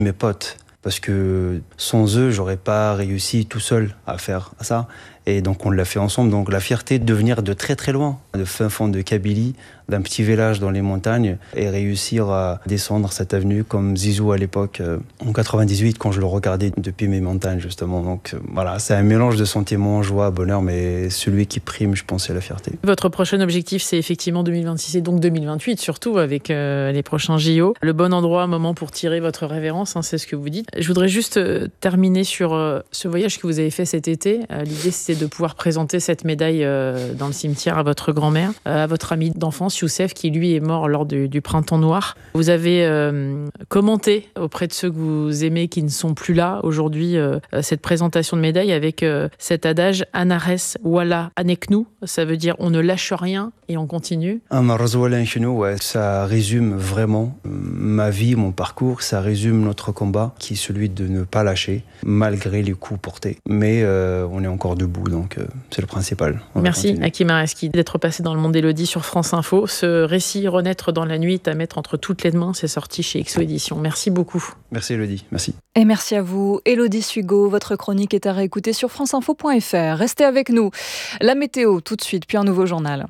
Mes potes. Parce que sans eux, j'aurais pas réussi tout seul à faire ça. Et donc on l'a fait ensemble. Donc la fierté de venir de très très loin, de fin fond de Kabylie, d'un petit village dans les montagnes, et réussir à descendre cette avenue comme Zizou à l'époque, en 98, quand je le regardais depuis mes montagnes justement. Donc voilà, c'est un mélange de sentiments, joie, bonheur, mais celui qui prime, je pense, c'est la fierté. Votre prochain objectif, c'est effectivement 2026 et donc 2028, surtout avec les prochains JO. Le bon endroit, moment pour tirer votre révérence, c'est ce que vous dites. Je voudrais juste terminer sur ce voyage que vous avez fait cet été. L'idée, c'était de pouvoir présenter cette médaille dans le cimetière à votre grand-mère, à votre ami d'enfance, Youssef, qui lui est mort lors du Printemps Noir. Vous avez commenté auprès de ceux que vous aimez qui ne sont plus là aujourd'hui cette présentation de médaille avec cet adage « Anares wala aneknou », ça veut dire « on ne lâche rien et on continue ». Anaras wala aneknou, ouais, ça résume vraiment ma vie, mon parcours, ça résume notre combat qui est celui de ne pas lâcher malgré les coups portés. Mais on est encore debout, donc c'est le principal. Merci Hakim Areski d'être passé dans le monde d'Élodie sur France Info. Ce récit Renaître dans la nuit à mettre entre toutes les mains, c'est sorti chez XO Éditions. Merci beaucoup. Merci Élodie, merci. Et merci à vous, Élodie Sugo. Votre chronique est à réécouter sur franceinfo.fr. Restez avec nous. La météo tout de suite, puis un nouveau journal.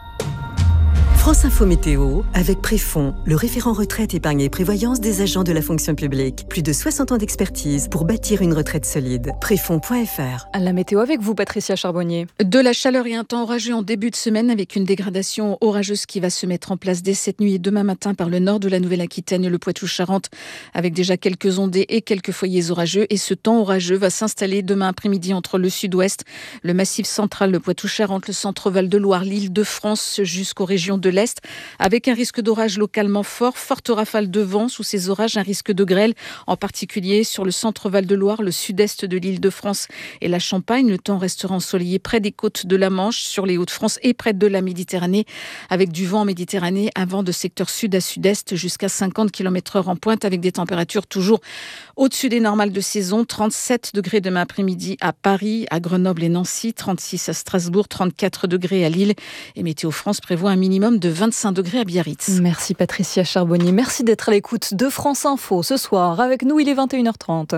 France Info Météo, avec Préfond, le référent retraite, épargne et prévoyance des agents de la fonction publique. Plus de 60 ans d'expertise pour bâtir une retraite solide. Préfond.fr. La météo avec vous, Patricia Charbonnier. De la chaleur et un temps orageux en début de semaine, avec une dégradation orageuse qui va se mettre en place dès cette nuit et demain matin par le nord de la Nouvelle-Aquitaine et le Poitou-Charentes, avec déjà quelques ondées et quelques foyers orageux. Et ce temps orageux va s'installer demain après-midi entre le sud-ouest, le massif central, le Poitou-Charentes, le centre Val-de-Loire, l'Île-de-France jusqu'aux régions de l'Est, avec un risque d'orage localement fort, forte rafale de vent. Sous ces orages, un risque de grêle, en particulier sur le centre Val-de-Loire, le sud-est de l'Île-de-France et la Champagne. Le temps restera ensoleillé près des côtes de la Manche, sur les Hauts-de-France et près de la Méditerranée, avec du vent en Méditerranée, un vent de secteur sud à sud-est jusqu'à 50 km/h en pointe, avec des températures toujours au-dessus des normales de saison. 37 degrés demain après-midi à Paris, à Grenoble et Nancy, 36 à Strasbourg, 34 degrés à Lille. Et Météo France prévoit un minimum de 25 degrés à Biarritz. Merci Patricia Charbonnier. Merci d'être à l'écoute de France Info ce soir. Avec nous, il est 21h30.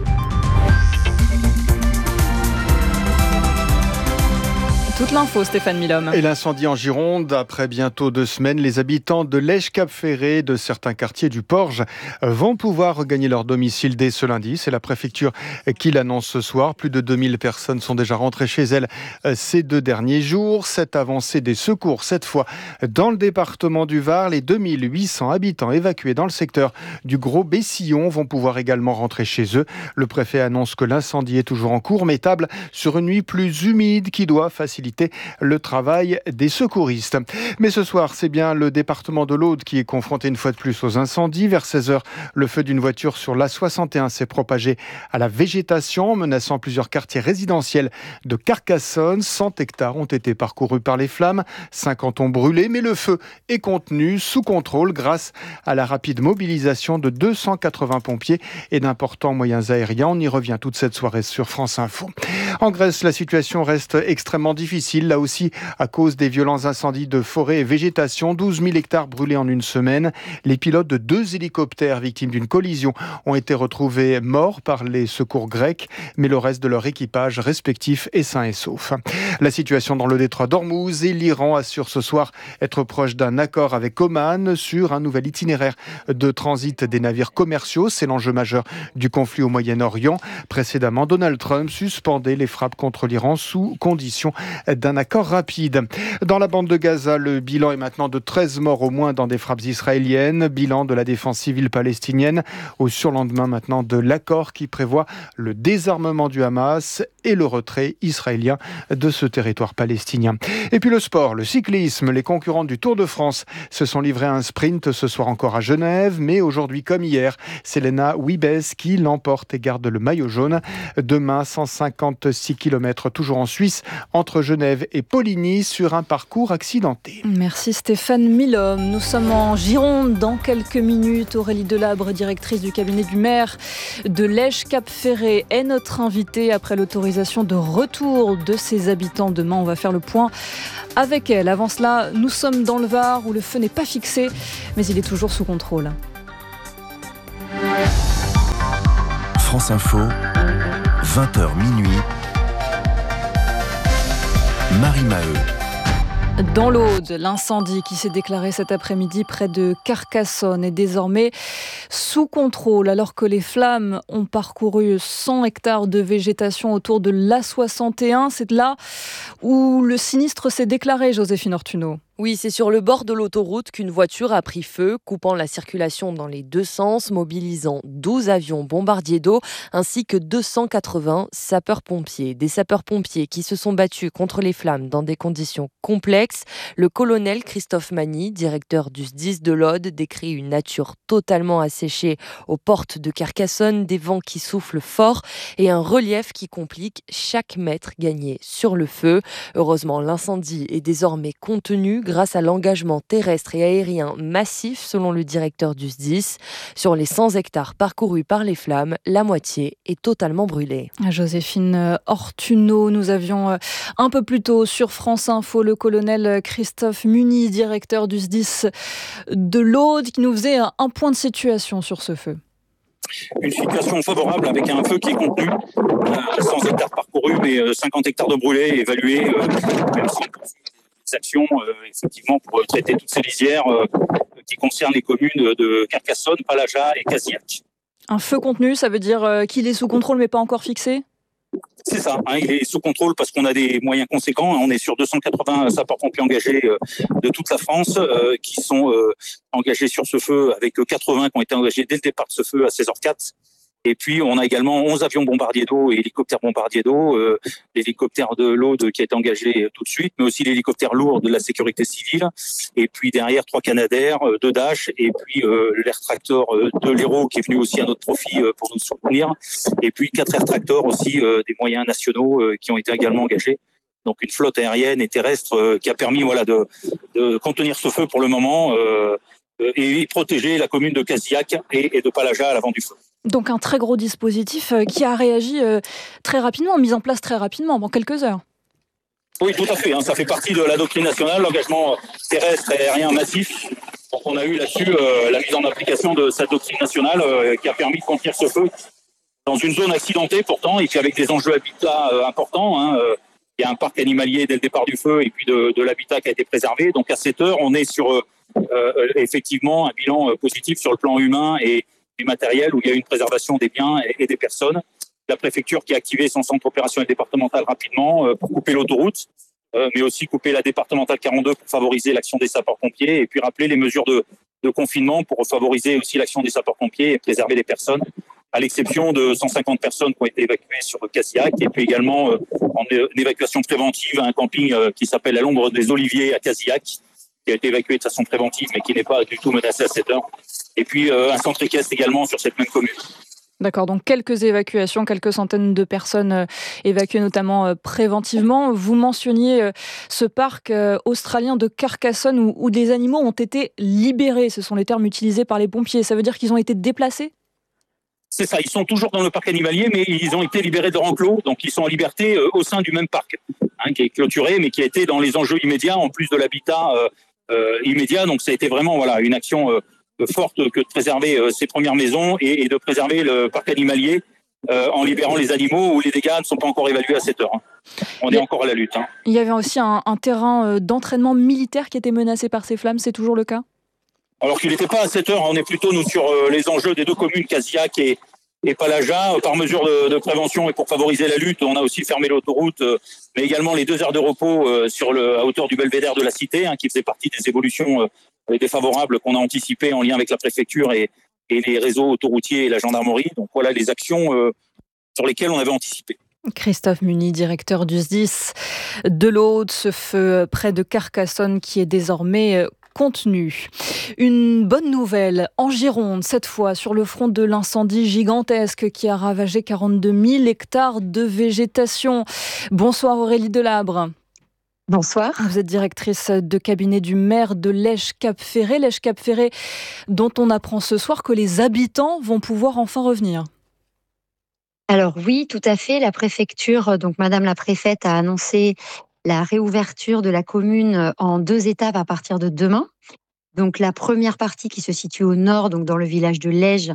Toute l'info, Stéphane Milhomme. Et l'incendie en Gironde, après bientôt 2 semaines, les habitants de Lège-Cap-Ferré, de certains quartiers du Porge, vont pouvoir regagner leur domicile dès ce lundi. C'est la préfecture qui l'annonce ce soir. Plus de 2000 personnes sont déjà rentrées chez elles ces 2 derniers jours. Cette avancée des secours, cette fois dans le département du Var, les 2800 habitants évacués dans le secteur du Gros-Bessillon vont pouvoir également rentrer chez eux. Le préfet annonce que l'incendie est toujours en cours, mais table sur une nuit plus humide qui doit faciliter le travail des secouristes. Mais ce soir, c'est bien le département de l'Aude qui est confronté une fois de plus aux incendies. Vers 16h, le feu d'une voiture sur l'A61 s'est propagé à la végétation, menaçant plusieurs quartiers résidentiels de Carcassonne. 100 hectares ont été parcourus par les flammes, 50 ont brûlé, mais le feu est contenu, sous contrôle, grâce à la rapide mobilisation de 280 pompiers et d'importants moyens aériens. On y revient toute cette soirée sur France Info. En Grèce, la situation reste extrêmement difficile, là aussi à cause des violents incendies de forêt et végétation. 12 000 hectares brûlés en une semaine. Les pilotes de 2 hélicoptères victimes d'une collision ont été retrouvés morts par les secours grecs, mais le reste de leur équipage respectif est sain et sauf. La situation dans le détroit d'Ormuz et l'Iran assure ce soir être proche d'un accord avec Oman sur un nouvel itinéraire de transit des navires commerciaux. C'est l'enjeu majeur du conflit au Moyen-Orient. Précédemment, Donald Trump suspendait les frappes contre l'Iran sous condition d'un accord rapide. Dans la bande de Gaza, le bilan est maintenant de 13 morts au moins dans des frappes israéliennes. Bilan de la défense civile palestinienne au surlendemain maintenant de l'accord qui prévoit le désarmement du Hamas et le retrait israélien de ce territoire palestinien. Et puis le sport, le cyclisme, les concurrents du Tour de France se sont livrés à un sprint ce soir encore à Genève, mais aujourd'hui comme hier, c'est Lena Wiebes qui l'emporte et garde le maillot jaune. Demain, 156 km toujours en Suisse, entre Genève et Poligny, sur un parcours accidenté. Merci Stéphane Milhomme. Nous sommes en Gironde dans quelques minutes. Aurélie Delabre, directrice du cabinet du maire de Lège-Cap-Ferré, est notre invitée après l'autorisation de retour de ses habitants. Demain, on va faire le point avec elle. Avant cela, nous sommes dans le Var où le feu n'est pas fixé, mais il est toujours sous contrôle. France Info, 20h minuit, Marie Maheu. Dans l'Aude, l'incendie qui s'est déclaré cet après-midi près de Carcassonne est désormais sous contrôle alors que les flammes ont parcouru 100 hectares de végétation autour de l'A61. C'est là où le sinistre s'est déclaré, Joséphine Ortuno. Oui, c'est sur le bord de l'autoroute qu'une voiture a pris feu, coupant la circulation dans les deux sens, mobilisant 12 avions bombardiers d'eau ainsi que 280 sapeurs-pompiers. Des sapeurs-pompiers qui se sont battus contre les flammes dans des conditions complexes. Le colonel Christophe Magny, directeur du SDIS de l'Aude, décrit une nature totalement asséchée aux portes de Carcassonne, des vents qui soufflent fort et un relief qui complique chaque mètre gagné sur le feu. Heureusement, l'incendie est désormais contenu grâce à l'engagement terrestre et aérien massif, selon le directeur du SDIS. Sur les 100 hectares parcourus par les flammes, la moitié est totalement brûlée. Joséphine Ortuno, nous avions un peu plus tôt sur France Info le colonel Christophe Magny, directeur du SDIS de l'Aude, qui nous faisait un point de situation sur ce feu. Une situation favorable avec un feu qui est contenu, 100 hectares parcourus, mais 50 hectares de brûlés évalués. Des actions effectivement pour traiter toutes ces lisières qui concernent les communes de Carcassonne, Palaja et Casillac. Un feu contenu, ça veut dire qu'il est sous contrôle mais pas encore fixé ? C'est ça, il est sous contrôle parce qu'on a des moyens conséquents. On est sur 280 sapeurs-pompiers engagés de toute la France qui sont engagés sur ce feu, avec 80 qui ont été engagés dès le départ de ce feu à 16h04. Et puis, on a également 11 avions bombardiers d'eau et hélicoptères bombardiers d'eau, l'hélicoptère de l'Aude qui a été engagé tout de suite, mais aussi l'hélicoptère lourd de la sécurité civile. Et puis derrière, 3 Canadair, 2 Dash, et puis l'Air Tractor de l'Hérault qui est venu aussi à notre profit pour nous soutenir. Et puis 4 Air Tractor aussi, des moyens nationaux qui ont été également engagés. Donc une flotte aérienne et terrestre qui a permis de contenir ce feu pour le moment et protéger la commune de Casillac et de Palaja à l'avant du feu. Donc un très gros dispositif qui a réagi très rapidement, mis en place très rapidement, en quelques heures. Oui, tout à fait. Ça fait partie de la doctrine nationale, l'engagement terrestre et aérien massif. Donc on a eu là-dessus la mise en application de cette doctrine nationale qui a permis de contenir ce feu dans une zone accidentée pourtant et puis avec des enjeux habitat importants. Il y a un parc animalier dès le départ du feu et puis de l'habitat qui a été préservé. Donc à cette heure, on est sur effectivement un bilan positif sur le plan humain et du matériel où il y a une préservation des biens et des personnes. La préfecture qui a activé son centre opérationnel départemental rapidement pour couper l'autoroute, mais aussi couper la départementale 42 pour favoriser l'action des sapeurs-pompiers et puis rappeler les mesures de confinement pour favoriser aussi l'action des sapeurs-pompiers et préserver les personnes, à l'exception de 150 personnes qui ont été évacuées sur Casillac et puis également en évacuation préventive à un camping qui s'appelle à l'ombre des Oliviers à Casillac, qui a été évacué de façon préventive mais qui n'est pas du tout menacé à cette heure. Et puis un centre équestre également sur cette même commune. D'accord, donc quelques évacuations, quelques centaines de personnes évacuées notamment préventivement. Vous mentionniez ce parc australien de Carcassonne où des animaux ont été libérés. Ce sont les termes utilisés par les pompiers. Ça veut dire qu'ils ont été déplacés ? C'est ça, ils sont toujours dans le parc animalier, mais ils ont été libérés de enclos, donc ils sont en liberté au sein du même parc, qui est clôturé, mais qui a été dans les enjeux immédiats, en plus de l'habitat immédiat. Donc ça a été vraiment une action forte que de préserver ces premières maisons et de préserver le parc animalier en libérant les animaux où les dégâts ne sont pas encore évalués à cette heure. On est encore à la lutte. Il y avait aussi un terrain d'entraînement militaire qui était menacé par ces flammes, c'est toujours le cas ? Alors qu'il n'était pas à cette heure, on est plutôt nous sur les enjeux des deux communes, Casillac et Palaja. Par mesure de prévention et pour favoriser la lutte, on a aussi fermé l'autoroute, mais également les 2 aires de repos à hauteur du belvédère de la cité, qui faisait partie des évolutions défavorables qu'on a anticipées en lien avec la préfecture et les réseaux autoroutiers et la gendarmerie. Donc voilà les actions sur lesquelles on avait anticipé. Christophe Magny, directeur du SDIS de l'Aude, ce feu près de Carcassonne qui est désormais contenu. Une bonne nouvelle en Gironde, cette fois sur le front de l'incendie gigantesque qui a ravagé 42 000 hectares de végétation. Bonsoir Aurélie Delabre. Bonsoir. Vous êtes directrice de cabinet du maire de Lège-Cap-Ferré. Lège-Cap-Ferré dont on apprend ce soir que les habitants vont pouvoir enfin revenir. Alors oui, tout à fait. La préfecture, donc Madame la préfète a annoncé la réouverture de la commune en 2 étapes à partir de demain. Donc la première partie qui se situe au nord, donc dans le village de Lège,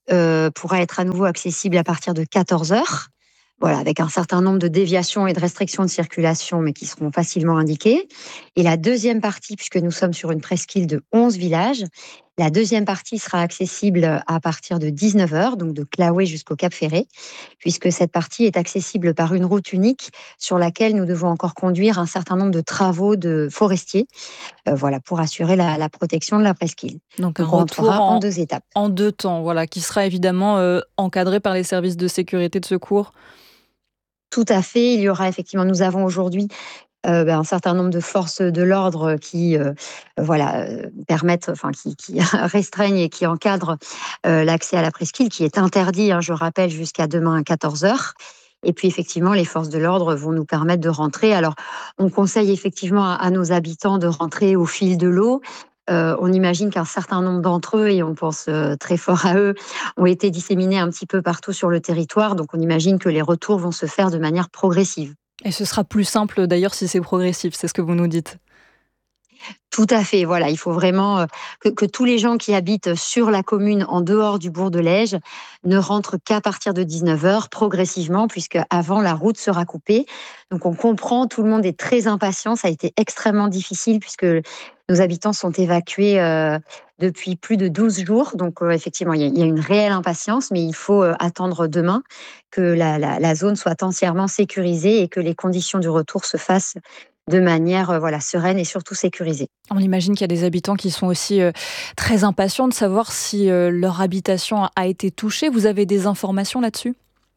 pourra être à nouveau accessible à partir de 14h. Voilà, avec un certain nombre de déviations et de restrictions de circulation, mais qui seront facilement indiquées. Et la deuxième partie, puisque nous sommes sur une presqu'île de 11 villages, la deuxième partie sera accessible à partir de 19h, donc de Claouet jusqu'au Cap Ferré, puisque cette partie est accessible par une route unique sur laquelle nous devons encore conduire un certain nombre de travaux de forestiers, voilà, pour assurer la protection de la presqu'île. Donc un On retour rentrera en 2 étapes. en 2 temps, voilà, qui sera évidemment encadré par les services de sécurité de secours. Tout à fait. Il y aura effectivement, nous avons aujourd'hui un certain nombre de forces de l'ordre qui permettent, qui restreignent et qui encadrent l'accès à la presqu'île, qui est interdit, je rappelle, jusqu'à demain à 14h. Et puis effectivement, les forces de l'ordre vont nous permettre de rentrer. Alors, on conseille effectivement à nos habitants de rentrer au fil de l'eau. On imagine qu'un certain nombre d'entre eux, et on pense très fort à eux, ont été disséminés un petit peu partout sur le territoire. Donc on imagine que les retours vont se faire de manière progressive. Et ce sera plus simple d'ailleurs si c'est progressif, c'est ce que vous nous dites. Tout à fait, voilà, il faut vraiment que tous les gens qui habitent sur la commune en dehors du bourg de Lège ne rentrent qu'à partir de 19h, progressivement, puisque avant la route sera coupée. Donc on comprend, tout le monde est très impatient, ça a été extrêmement difficile puisque nos habitants sont évacués depuis plus de 12 jours. Donc effectivement, il y a une réelle impatience, mais il faut attendre demain que la zone soit entièrement sécurisée et que les conditions du retour se fassent de manière sereine et surtout sécurisée. On imagine qu'il y a des habitants qui sont aussi très impatients de savoir si leur habitation a été touchée. Vous avez des informations là-dessus ?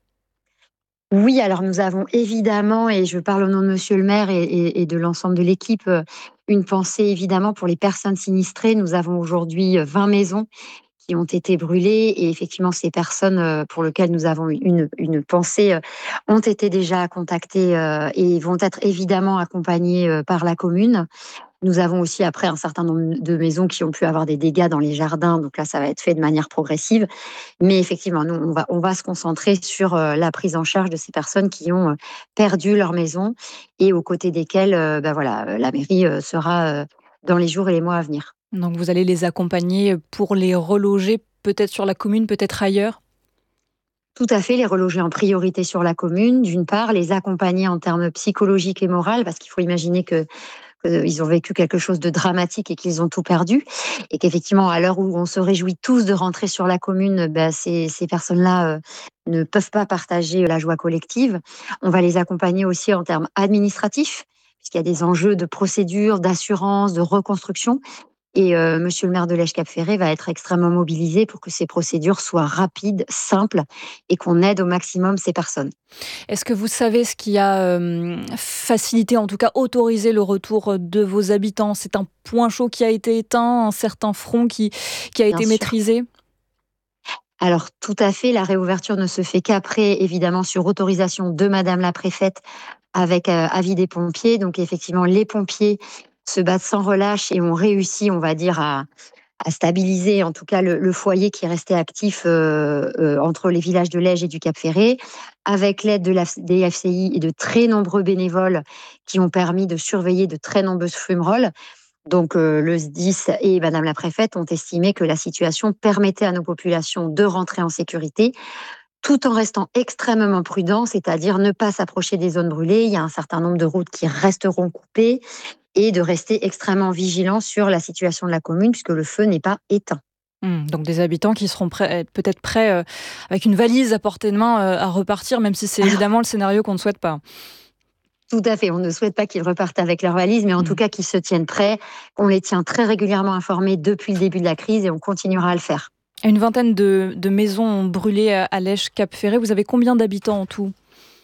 Oui, alors nous avons évidemment, et je parle au nom de monsieur le maire et de l'ensemble de l'équipe, une pensée évidemment pour les personnes sinistrées. Nous avons aujourd'hui 20 maisons qui ont été brûlées et effectivement ces personnes pour lesquelles nous avons une pensée ont été déjà contactées et vont être évidemment accompagnées par la commune. Nous avons aussi après un certain nombre de maisons qui ont pu avoir des dégâts dans les jardins, donc là ça va être fait de manière progressive. Mais effectivement, nous on va se concentrer sur la prise en charge de ces personnes qui ont perdu leur maison et aux côtés desquelles la mairie sera dans les jours et les mois à venir. Donc vous allez les accompagner pour les reloger peut-être sur la commune, peut-être ailleurs ? Tout à fait, les reloger en priorité sur la commune, d'une part, les accompagner en termes psychologiques et moraux, parce qu'il faut imaginer qu'ils ont vécu quelque chose de dramatique et qu'ils ont tout perdu. Et qu'effectivement, à l'heure où on se réjouit tous de rentrer sur la commune, ces personnes-là ne peuvent pas partager la joie collective. On va les accompagner aussi en termes administratifs, puisqu'il y a des enjeux de procédure, d'assurance, de reconstruction. Et monsieur le maire de Lège-Cap-Ferré va être extrêmement mobilisé pour que ces procédures soient rapides, simples et qu'on aide au maximum ces personnes. Est-ce que vous savez ce qui a facilité, en tout cas autorisé le retour de vos habitants ? C'est un point chaud qui a été éteint, un certain front qui a été maîtrisé ? Alors tout à fait, la réouverture ne se fait qu'après, évidemment, sur autorisation de madame la préfète avec avis des pompiers. Donc effectivement, les pompiers se battent sans relâche et ont réussi, on va dire, à stabiliser en tout cas le foyer qui est resté actif entre les villages de Lège et du Cap Ferré, avec l'aide des FCI et de très nombreux bénévoles qui ont permis de surveiller de très nombreuses fumerolles. Donc le SDIS et madame la préfète ont estimé que la situation permettait à nos populations de rentrer en sécurité, tout en restant extrêmement prudent, c'est-à-dire ne pas s'approcher des zones brûlées. Il y a un certain nombre de routes qui resteront coupées et de rester extrêmement vigilant sur la situation de la commune puisque le feu n'est pas éteint. Donc des habitants qui seront peut-être prêts avec une valise à portée de main à repartir, même si c'est évidemment le scénario qu'on ne souhaite pas. Tout à fait, on ne souhaite pas qu'ils repartent avec leur valise, mais en tout cas qu'ils se tiennent prêts. On les tient très régulièrement informés depuis le début de la crise et on continuera à le faire. Une vingtaine de maisons ont brûlé à Lège-Cap-Ferré. Vous avez combien d'habitants en tout ?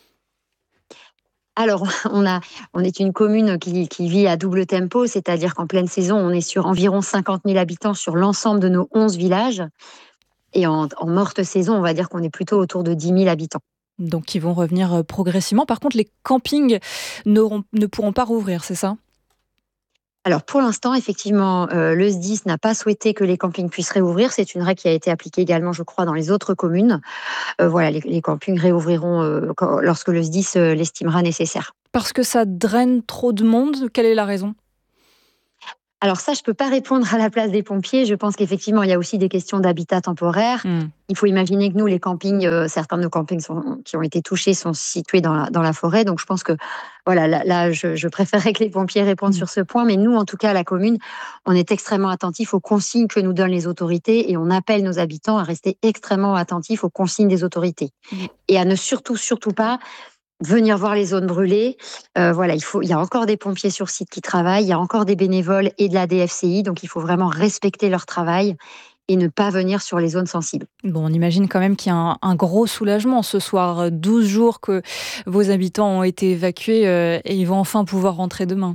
Alors, on est une commune qui vit à double tempo, c'est-à-dire qu'en pleine saison, on est sur environ 50 000 habitants sur l'ensemble de nos 11 villages. Et en morte saison, on va dire qu'on est plutôt autour de 10 000 habitants. Donc, ils vont revenir progressivement. Par contre, les campings ne pourront pas rouvrir, c'est ça ? Alors pour l'instant, effectivement, le SDIS n'a pas souhaité que les campings puissent réouvrir. C'est une règle qui a été appliquée également, je crois, dans les autres communes. Les campings réouvriront lorsque le SDIS l'estimera nécessaire. Parce que ça draine trop de monde ? Quelle est la raison ? Alors ça, je ne peux pas répondre à la place des pompiers. Je pense qu'effectivement, il y a aussi des questions d'habitat temporaire. Il faut imaginer que nous, les campings, certains de nos campings qui ont été touchés sont situés dans la forêt. Donc je pense que voilà, là je préférerais que les pompiers répondent sur ce point. Mais nous, en tout cas, à la commune, on est extrêmement attentifs aux consignes que nous donnent les autorités et on appelle nos habitants à rester extrêmement attentifs aux consignes des autorités. Et à ne surtout pas venir voir les zones brûlées. Il y a encore des pompiers sur site qui travaillent, il y a encore des bénévoles et de la DFCI, donc il faut vraiment respecter leur travail et ne pas venir sur les zones sensibles. Bon, on imagine quand même qu'il y a un gros soulagement ce soir. 12 jours que vos habitants ont été évacués et ils vont enfin pouvoir rentrer demain.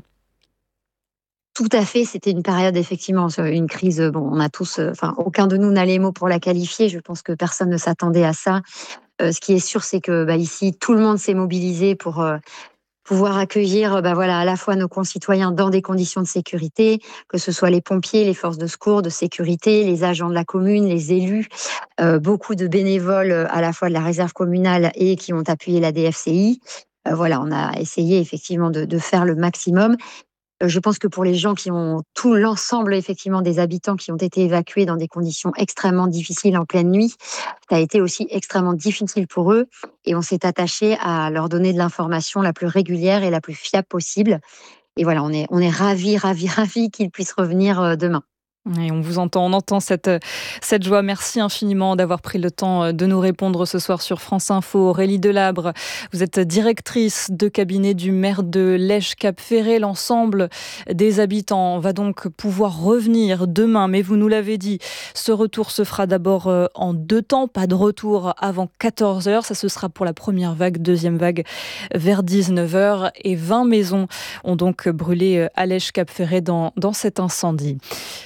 Tout à fait, c'était une période effectivement, une crise. Bon, on a tous, aucun de nous n'a les mots pour la qualifier. Je pense que personne ne s'attendait à ça. Ce qui est sûr, c'est que ici, tout le monde s'est mobilisé pour pouvoir accueillir à la fois nos concitoyens dans des conditions de sécurité, que ce soit les pompiers, les forces de secours, de sécurité, les agents de la commune, les élus, beaucoup de bénévoles à la fois de la réserve communale et qui ont appuyé la DFCI. On a essayé effectivement de faire le maximum. Je pense que pour les gens qui ont tout l'ensemble effectivement des habitants qui ont été évacués dans des conditions extrêmement difficiles en pleine nuit, ça a été aussi extrêmement difficile pour eux et on s'est attaché à leur donner de l'information la plus régulière et la plus fiable possible. Et voilà, on est ravis qu'ils puissent revenir demain. Et on entend cette joie. Merci infiniment d'avoir pris le temps de nous répondre ce soir sur France Info. Aurélie Delabre, vous êtes directrice de cabinet du maire de Lège-Cap-Ferré. L'ensemble des habitants va donc pouvoir revenir demain. Mais vous nous l'avez dit, ce retour se fera d'abord en 2 temps. Pas de retour avant 14h. Ça, ce sera pour la première vague. Deuxième vague vers 19h. Et 20 maisons ont donc brûlé à Lège-Cap-Ferré dans cet incendie.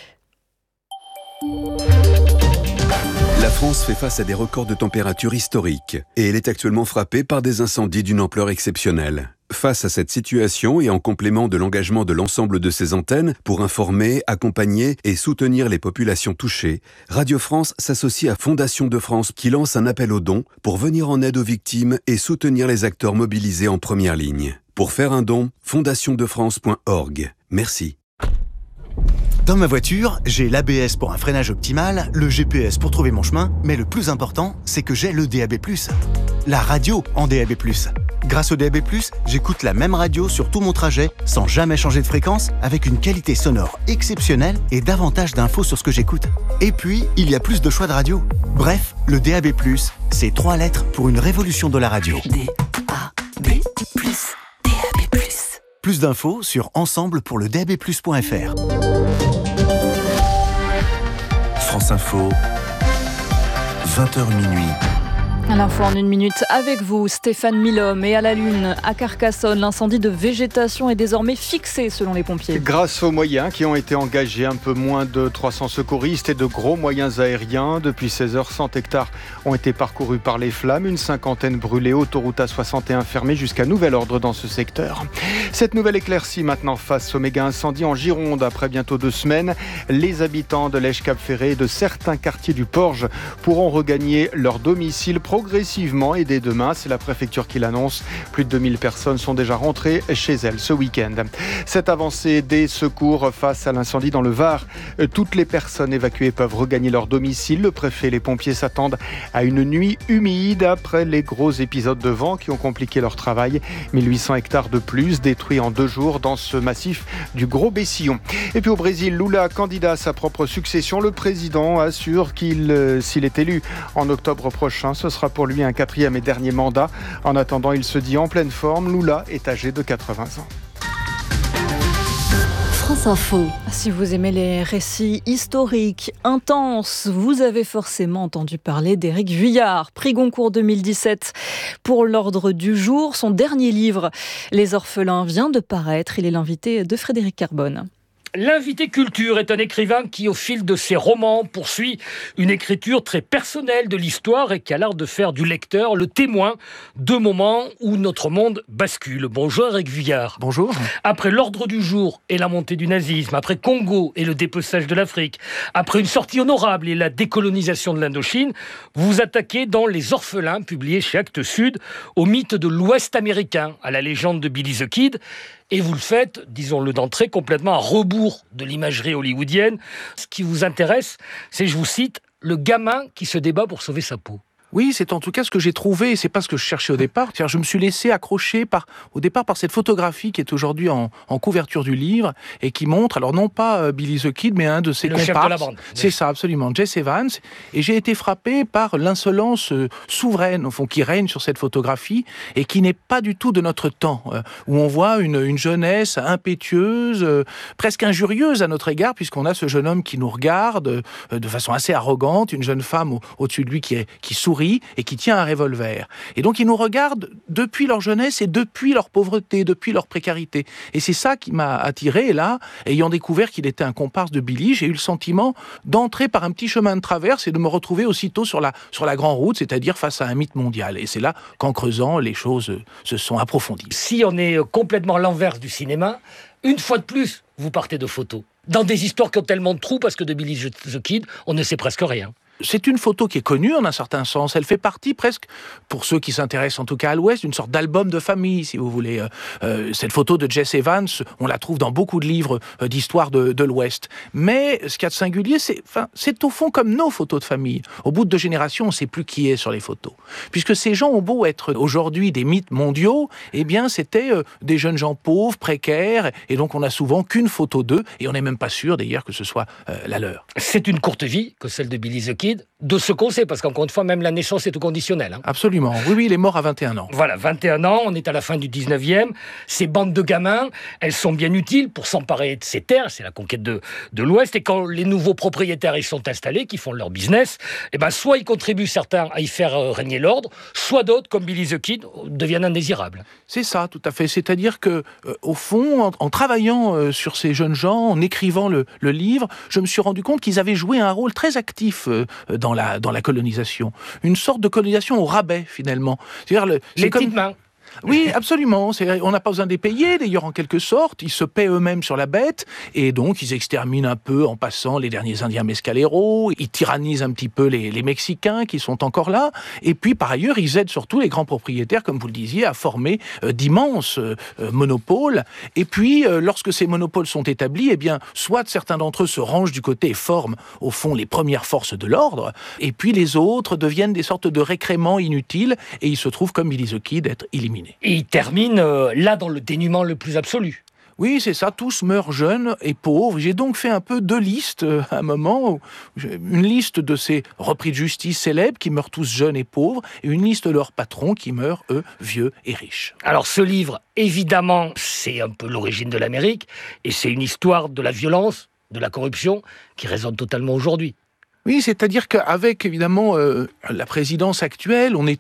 La France fait face à des records de température historiques et elle est actuellement frappée par des incendies d'une ampleur exceptionnelle. Face à cette situation et en complément de l'engagement de l'ensemble de ses antennes pour informer, accompagner et soutenir les populations touchées, Radio France s'associe à Fondation de France qui lance un appel aux dons pour venir en aide aux victimes et soutenir les acteurs mobilisés en première ligne. Pour faire un don, fondationdefrance.org. Merci. Dans ma voiture, j'ai l'ABS pour un freinage optimal, le GPS pour trouver mon chemin, mais le plus important, c'est que j'ai le DAB+. La radio en DAB+. Grâce au DAB+, j'écoute la même radio sur tout mon trajet, sans jamais changer de fréquence, avec une qualité sonore exceptionnelle et davantage d'infos sur ce que j'écoute. Et puis, il y a plus de choix de radio. Bref, le DAB+, c'est 3 lettres pour une révolution de la radio. DAB+. Plus d'infos sur ensemblepourledabplus.fr. France Info, 20h minuit. L'info en 1 minute avec vous, Stéphane Milhomme. Et à la Lune, à Carcassonne, l'incendie de végétation est désormais fixé selon les pompiers. Grâce aux moyens qui ont été engagés, un peu moins de 300 secouristes et de gros moyens aériens. Depuis 16 heures, 100 hectares ont été parcourus par les flammes, une 50aine brûlée, autoroute A61 fermée jusqu'à nouvel ordre dans ce secteur. Cette nouvelle éclaircie maintenant face au méga incendie en Gironde. Après bientôt 2 semaines, les habitants de Lège-Cap-Ferré et de certains quartiers du Porge pourront regagner leur domicile progressivement et dès demain. C'est la préfecture qui l'annonce. Plus de 2000 personnes sont déjà rentrées chez elles ce week-end. Cette avancée des secours face à l'incendie dans le Var. Toutes les personnes évacuées peuvent regagner leur domicile. Le préfet et les pompiers s'attendent à une nuit humide après les gros épisodes de vent qui ont compliqué leur travail. 1800 hectares de plus détruits en 2 jours dans ce massif du Gros Bessillon. Et puis au Brésil, Lula, candidat à sa propre succession. Le président assure qu'il, s'il est élu en octobre prochain, ce sera pour lui un 4e et dernier mandat. En attendant, il se dit en pleine forme. Lula est âgé de 80 ans. France Info. Si vous aimez les récits historiques, intenses, vous avez forcément entendu parler d'Éric Vuillard, prix Goncourt 2017 pour l'ordre du jour. Son dernier livre, Les Orphelins, vient de paraître. Il est l'invité de Frédéric Carbone. L'invité culture est un écrivain qui, au fil de ses romans, poursuit une écriture très personnelle de l'histoire et qui a l'art de faire du lecteur le témoin de moments où notre monde bascule. Bonjour Éric Vuillard. Bonjour. Après l'ordre du jour et la montée du nazisme, après Congo et le dépeçage de l'Afrique, après une sortie honorable et la décolonisation de l'Indochine, vous vous attaquez dans Les Orphelins, publié chez Actes Sud, au mythe de l'Ouest américain, à la légende de Billy the Kid. Et vous le faites, disons-le d'entrée, complètement à rebours de l'imagerie hollywoodienne. Ce qui vous intéresse, c'est, je vous cite, le gamin qui se débat pour sauver sa peau. Oui, c'est en tout cas ce que j'ai trouvé, et c'est pas ce que je cherchais au départ. C'est-à-dire, je me suis laissé accrocher au départ par cette photographie qui est aujourd'hui en couverture du livre et qui montre, alors non pas Billy the Kid, mais un de ses comparses. Le chef de la bande. C'est ça, absolument, Jesse Evans. Et j'ai été frappé par l'insolence souveraine, au fond, qui règne sur cette photographie et qui n'est pas du tout de notre temps, où on voit une jeunesse impétueuse, presque injurieuse à notre égard, puisqu'on a ce jeune homme qui nous regarde de façon assez arrogante, une jeune femme au-dessus de lui qui sourit et qui tient un revolver. Et donc, ils nous regardent depuis leur jeunesse et depuis leur pauvreté, depuis leur précarité. Et c'est ça qui m'a attiré. Et là, ayant découvert qu'il était un comparse de Billy, j'ai eu le sentiment d'entrer par un petit chemin de traverse et de me retrouver aussitôt sur la grande route, c'est-à-dire face à un mythe mondial. Et c'est là qu'en creusant, les choses se sont approfondies. Si on est complètement l'inverse du cinéma, une fois de plus, vous partez de photos. Dans des histoires qui ont tellement de trous, parce que de Billy the Kid, on ne sait presque rien. C'est une photo qui est connue en un certain sens. Elle fait partie presque, pour ceux qui s'intéressent en tout cas à l'Ouest, d'une sorte d'album de famille, si vous voulez. Cette photo de Jesse Evans, on la trouve dans beaucoup de livres d'histoire de l'Ouest. Mais ce qu'il y a de singulier, c'est au fond comme nos photos de famille. Au bout de 2 générations, on ne sait plus qui est sur les photos. Puisque ces gens ont beau être aujourd'hui des mythes mondiaux, eh bien c'était des jeunes gens pauvres, précaires, et donc on n'a souvent qu'une photo d'eux, et on n'est même pas sûr d'ailleurs que ce soit la leur. C'est une courte vie que celle de Billy the Kid, de ce qu'on sait, parce qu'encore une fois, même la naissance est tout conditionnelle. Absolument. Oui, il est mort à 21 ans. Voilà, 21 ans, on est à la fin du 19e. Ces bandes de gamins, elles sont bien utiles pour s'emparer de ces terres, c'est la conquête de l'Ouest, et quand les nouveaux propriétaires y sont installés, qui font leur business, soit ils contribuent certains à y faire régner l'ordre, soit d'autres, comme Billy the Kid, deviennent indésirables. C'est ça, tout à fait. C'est-à-dire que, au fond, en travaillant sur ces jeunes gens, en écrivant le livre, je me suis rendu compte qu'ils avaient joué un rôle très actif dans la colonisation. Une sorte de colonisation au rabais, finalement. C'est-à-dire les petites mains. Oui, absolument. On n'a pas besoin de les payer, d'ailleurs, en quelque sorte. Ils se paient eux-mêmes sur la bête, et donc ils exterminent un peu en passant les derniers Indiens mescaleros, ils tyrannisent un petit peu les Mexicains qui sont encore là, et puis par ailleurs, ils aident surtout les grands propriétaires, comme vous le disiez, à former d'immenses monopoles. Et puis, lorsque ces monopoles sont établis, eh bien, soit certains d'entre eux se rangent du côté et forment, au fond, les premières forces de l'ordre, et puis les autres deviennent des sortes de récréments inutiles, et ils se trouvent, comme Billy the Kid, être éliminés. Et il termine là dans le dénuement le plus absolu. Oui, c'est ça, tous meurent jeunes et pauvres. J'ai donc fait un peu 2 listes à un moment. Une liste de ces repris de justice célèbres qui meurent tous jeunes et pauvres, et une liste de leurs patrons qui meurent, eux, vieux et riches. Alors ce livre, évidemment, c'est un peu l'origine de l'Amérique, et c'est une histoire de la violence, de la corruption, qui résonne totalement aujourd'hui. Oui, c'est-à-dire qu'avec, évidemment, la présidence actuelle, on a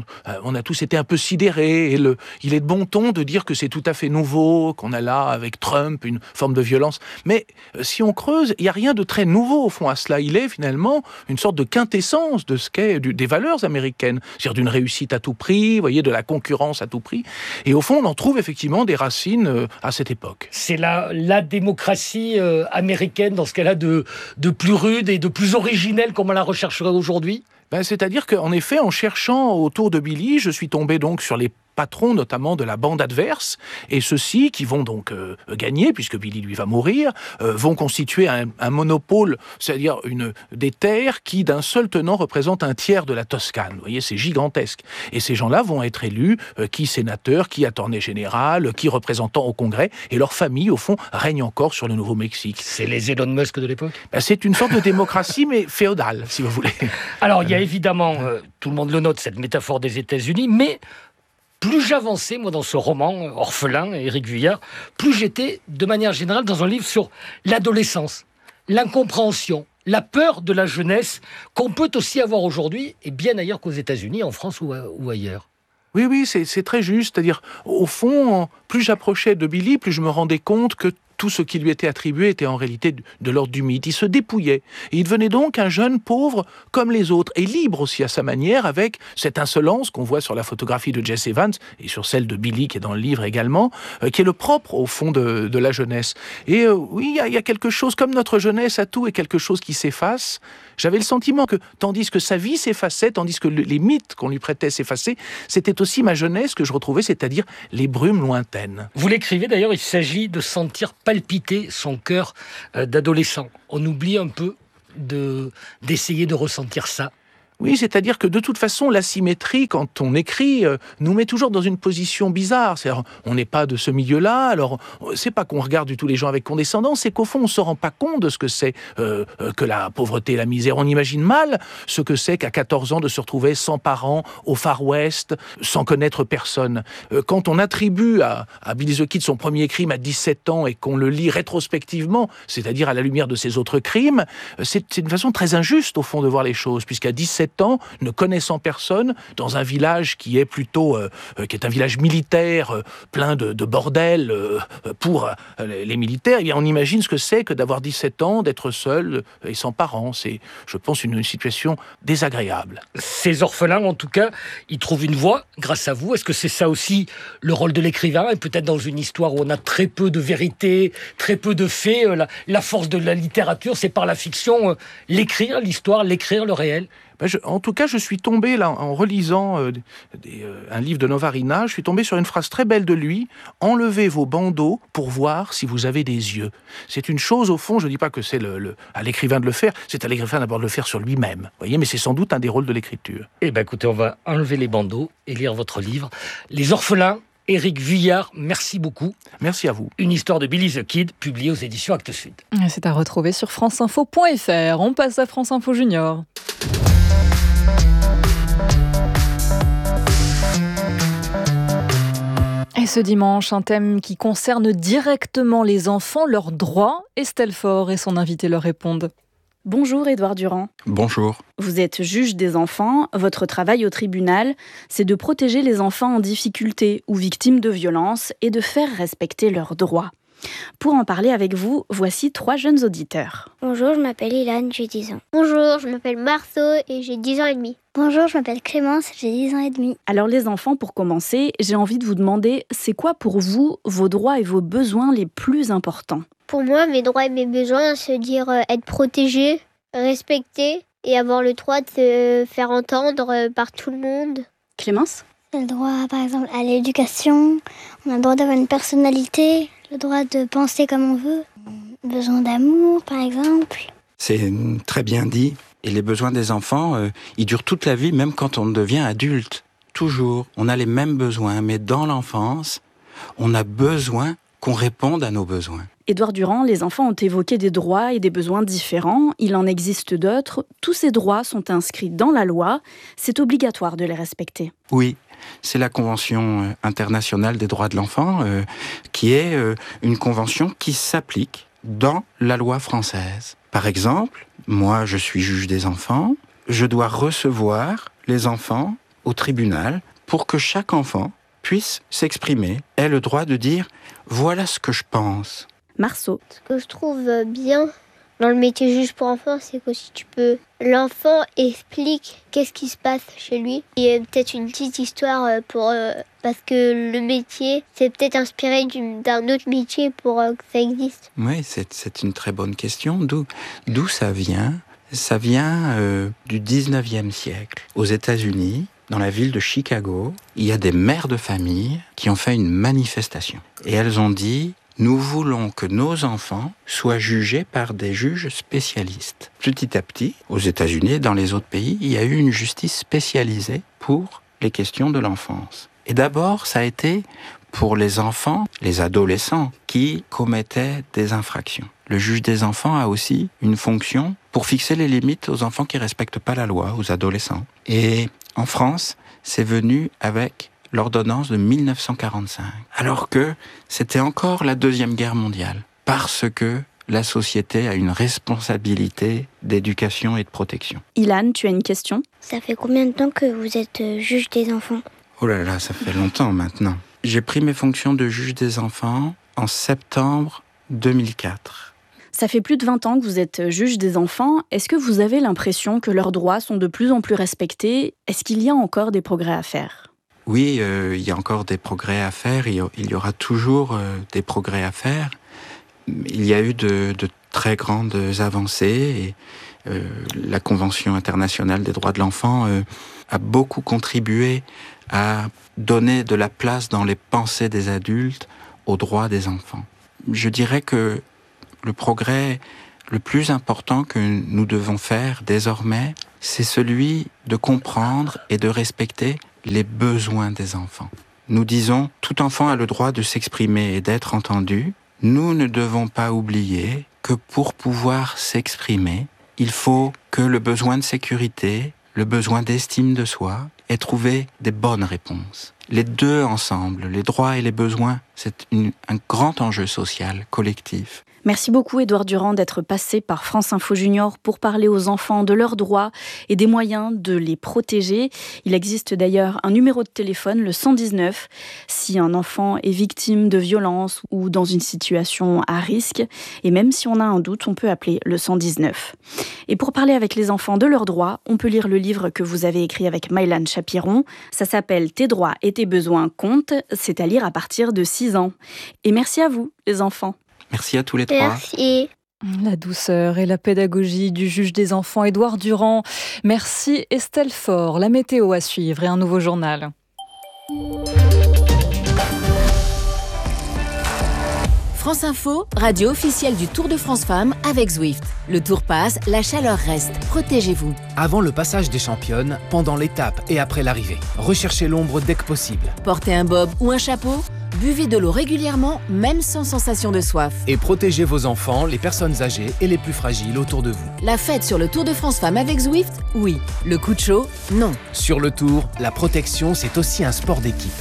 tous été un peu sidérés. Et il est de bon ton de dire que c'est tout à fait nouveau, qu'on a là, avec Trump, une forme de violence. Mais si on creuse, il n'y a rien de très nouveau, au fond, à cela. Il est, finalement, une sorte de quintessence de ce qu'est des valeurs américaines. C'est-à-dire d'une réussite à tout prix, vous voyez, de la concurrence à tout prix. Et au fond, on en trouve effectivement des racines à cette époque. C'est la démocratie américaine dans ce qu'elle a de plus rude et de plus originelle, comme on la rechercherait aujourd'hui. C'est-à-dire qu'en effet, en cherchant autour de Billy, je suis tombé donc sur les patrons notamment de la bande adverse, et ceux-ci qui vont donc gagner, puisque Billy lui va mourir, vont constituer un monopole, c'est-à-dire des terres qui d'un seul tenant représentent un tiers de la Toscane. Vous voyez, c'est gigantesque. Et ces gens-là vont être élus, qui sénateurs, qui attorney général, qui représentants au Congrès, et leur famille, au fond, règne encore sur le Nouveau-Mexique. C'est les Elon Musk de l'époque ? C'est une sorte de démocratie, mais féodale, si vous voulez. Alors, il y a évidemment, tout le monde le note, cette métaphore des États-Unis, mais plus j'avançais, moi, dans ce roman, Orphelin, Éric Vuillard, plus j'étais, de manière générale, dans un livre sur l'adolescence, l'incompréhension, la peur de la jeunesse, qu'on peut aussi avoir aujourd'hui, et bien ailleurs qu'aux États-Unis, en France ou ailleurs. Oui, c'est très juste. C'est-à-dire, au fond, plus j'approchais de Billy, plus je me rendais compte que tout ce qui lui était attribué était en réalité de l'ordre du mythe. Il se dépouillait. Et il devenait donc un jeune pauvre comme les autres, et libre aussi à sa manière, avec cette insolence qu'on voit sur la photographie de Jesse Evans, et sur celle de Billy, qui est dans le livre également, qui est le propre, au fond, de la jeunesse. Et oui, il y a quelque chose, comme notre jeunesse à tout, est quelque chose qui s'efface. J'avais le sentiment que, tandis que sa vie s'effaçait, tandis que les mythes qu'on lui prêtait s'effaçaient, c'était aussi ma jeunesse que je retrouvais, c'est-à-dire les brumes lointaines. Vous l'écrivez d'ailleurs, il s'agit de sentir palpiter son cœur d'adolescent. On oublie un peu d'essayer de ressentir ça. Oui, c'est-à-dire que de toute façon, l'asymétrie, quand on écrit, nous met toujours dans une position bizarre. C'est-à-dire, on n'est pas de ce milieu-là, alors c'est pas qu'on regarde du tout les gens avec condescendance, c'est qu'au fond, on se rend pas compte de ce que c'est que la pauvreté et la misère. On imagine mal ce que c'est qu'à 14 ans de se retrouver sans parents, au Far West, sans connaître personne. Quand on attribue à Billy the Kid son premier crime à 17 ans et qu'on le lit rétrospectivement, c'est-à-dire à la lumière de ses autres crimes, c'est une façon très injuste, au fond, de voir les choses, puisqu'à 17 ans, ne connaissant personne, dans un village qui est plutôt qui est un village militaire, plein de bordel pour les militaires, eh bien on imagine ce que c'est que d'avoir 17 ans, d'être seul et sans parents. C'est, je pense, une situation désagréable. Ces orphelins, en tout cas, ils trouvent une voie grâce à vous. Est-ce que c'est ça aussi le rôle de l'écrivain? Et peut-être dans une histoire où on a très peu de vérité, très peu de faits, la force de la littérature, c'est par la fiction, l'écrire, l'histoire, l'écrire, le réel. En tout cas, je suis tombé, là, en relisant un livre de Novarina, je suis tombé sur une phrase très belle de lui: « Enlevez vos bandeaux pour voir si vous avez des yeux ». C'est une chose, au fond, je ne dis pas que c'est à l'écrivain de le faire, c'est à l'écrivain d'abord de le faire sur lui-même. Voyez, mais c'est sans doute un des rôles de l'écriture. Eh bien, écoutez, on va enlever les bandeaux et lire votre livre. Les orphelins, Éric Vuillard, merci beaucoup. Merci à vous. Une histoire de Billy the Kid, publiée aux éditions Actes Sud. C'est à retrouver sur franceinfo.fr. On passe à France Info Junior. Et ce dimanche, un thème qui concerne directement les enfants, leurs droits. Estelle Faure et son invité leur répondent. Bonjour Édouard Durand. Bonjour. Vous êtes juge des enfants. Votre travail au tribunal, c'est de protéger les enfants en difficulté ou victimes de violences et de faire respecter leurs droits. Pour en parler avec vous, voici 3 jeunes auditeurs. Bonjour, je m'appelle Ilan, j'ai 10 ans. Bonjour, je m'appelle Marceau et j'ai 10 ans et demi. Bonjour, je m'appelle Clémence, j'ai 10 ans et demi. Alors les enfants, pour commencer, j'ai envie de vous demander, c'est quoi pour vous vos droits et vos besoins les plus importants? Pour moi, mes droits et mes besoins, c'est dire être protégé, respecté et avoir le droit de se faire entendre par tout le monde. Clémence? Le droit, par exemple, à l'éducation, on a le droit d'avoir une personnalité, le droit de penser comme on veut, besoin d'amour, par exemple. C'est très bien dit. Et les besoins des enfants, ils durent toute la vie, même quand on devient adulte. Toujours. On a les mêmes besoins, mais dans l'enfance, on a besoin qu'on réponde à nos besoins. Édouard Durand, les enfants ont évoqué des droits et des besoins différents. Il en existe d'autres. Tous ces droits sont inscrits dans la loi. C'est obligatoire de les respecter. Oui, c'est la Convention internationale des droits de l'enfant, qui est une convention qui s'applique dans la loi française. Par exemple, moi, je suis juge des enfants. Je dois recevoir les enfants au tribunal pour que chaque enfant puisse s'exprimer, ait le droit de dire « voilà ce que je pense ». Marceau. Ce que je trouve bien dans le métier juge pour enfants, c'est que si l'enfant explique qu'est-ce qui se passe chez lui. Il y a peut-être une petite histoire parce que le métier, c'est peut-être inspiré d'un autre métier pour que ça existe. Oui, c'est une très bonne question. D'où ça vient? Ça vient du 19e siècle. Aux États-Unis, dans la ville de Chicago, il y a des mères de famille qui ont fait une manifestation. Et elles ont dit: nous voulons que nos enfants soient jugés par des juges spécialistes. Petit à petit, aux États-Unis et dans les autres pays, il y a eu une justice spécialisée pour les questions de l'enfance. Et d'abord, ça a été pour les enfants, les adolescents, qui commettaient des infractions. Le juge des enfants a aussi une fonction pour fixer les limites aux enfants qui ne respectent pas la loi, aux adolescents. Et en France, c'est venu avec l'ordonnance de 1945, alors que c'était encore la Deuxième Guerre mondiale, parce que la société a une responsabilité d'éducation et de protection. Ilan, tu as une question? Ça fait combien de temps que vous êtes juge des enfants? Oh là là, ça fait longtemps maintenant. J'ai pris mes fonctions de juge des enfants en septembre 2004. Ça fait plus de 20 ans que vous êtes juge des enfants. Est-ce que vous avez l'impression que leurs droits sont de plus en plus respectés ? Est-ce qu'il y a encore des progrès à faire ? Oui, il y a encore des progrès à faire. Il y aura toujours des progrès à faire. Il y a eu de très grandes avancées. Et, la Convention internationale des droits de l'enfant a beaucoup contribué à donner de la place dans les pensées des adultes aux droits des enfants. Je dirais que le progrès le plus important que nous devons faire désormais, c'est celui de comprendre et de respecter les besoins des enfants. Nous disons, tout enfant a le droit de s'exprimer et d'être entendu. Nous ne devons pas oublier que pour pouvoir s'exprimer, il faut que le besoin de sécurité, le besoin d'estime de soi, ait trouvé des bonnes réponses. Les deux ensemble, les droits et les besoins, c'est un grand enjeu social, collectif. Merci beaucoup Édouard Durand d'être passé par France Info Junior pour parler aux enfants de leurs droits et des moyens de les protéger. Il existe d'ailleurs un numéro de téléphone, le 119, si un enfant est victime de violence ou dans une situation à risque. Et même si on a un doute, on peut appeler le 119. Et pour parler avec les enfants de leurs droits, on peut lire le livre que vous avez écrit avec Maïlan Chapiron. Ça s'appelle « Tes droits et tes besoins comptent ». C'est à lire à partir de 6 ans. Et merci à vous, les enfants. Merci à tous les trois. Merci. La douceur et la pédagogie du juge des enfants Édouard Durand. Merci Estelle Faure. La météo à suivre et un nouveau journal. France Info, radio officielle du Tour de France Femmes avec Zwift. Le Tour passe, la chaleur reste. Protégez-vous. Avant le passage des championnes, pendant l'étape et après l'arrivée. Recherchez l'ombre dès que possible. Portez un bob ou un chapeau. Buvez de l'eau régulièrement, même sans sensation de soif. Et protégez vos enfants, les personnes âgées et les plus fragiles autour de vous. La fête sur le Tour de France Femmes avec Zwift, oui. Le coup de chaud, non. Sur le Tour, la protection, c'est aussi un sport d'équipe.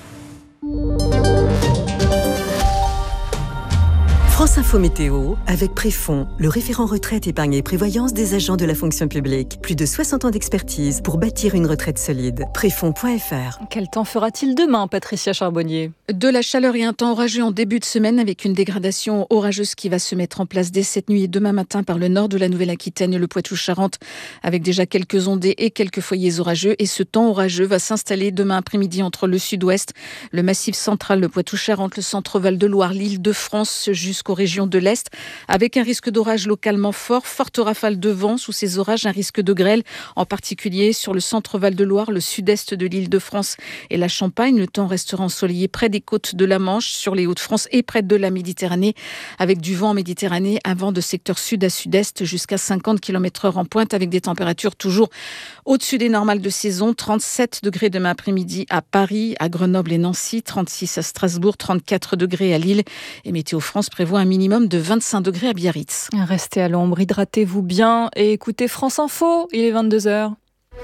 France Info Météo, avec Préfond, le référent retraite, épargne et prévoyance des agents de la fonction publique. Plus de 60 ans d'expertise pour bâtir une retraite solide. Préfond.fr. Quel temps fera-t-il demain, Patricia Charbonnier ? De la chaleur et un temps orageux en début de semaine avec une dégradation orageuse qui va se mettre en place dès cette nuit et demain matin par le nord de la Nouvelle-Aquitaine et le Poitou-Charentes avec déjà quelques ondées et quelques foyers orageux. Et ce temps orageux va s'installer demain après-midi entre le sud-ouest, le massif central, le Poitou-Charentes, le centre Val-de-Loire, l'Île-de-France jusqu'aux régions de l'Est avec un risque d'orage localement fort, forte rafale de vent sous ces orages, un risque de grêle en particulier sur le centre Val-de-Loire, le sud-est de l'Île-de-France et la Champagne. Le temps restera ensoleillé près des côtes de la Manche, sur les Hauts-de-France et près de la Méditerranée avec du vent en Méditerranée, un vent de secteur sud à sud-est jusqu'à 50 km/h en pointe avec des températures toujours au-dessus des normales de saison. 37 degrés demain après-midi à Paris, à Grenoble et Nancy, 36 à Strasbourg, 34 degrés à Lille et Météo France prévoit un minimum de 25 degrés à Biarritz. Restez à l'ombre, hydratez-vous bien et écoutez France Info, il est 22h.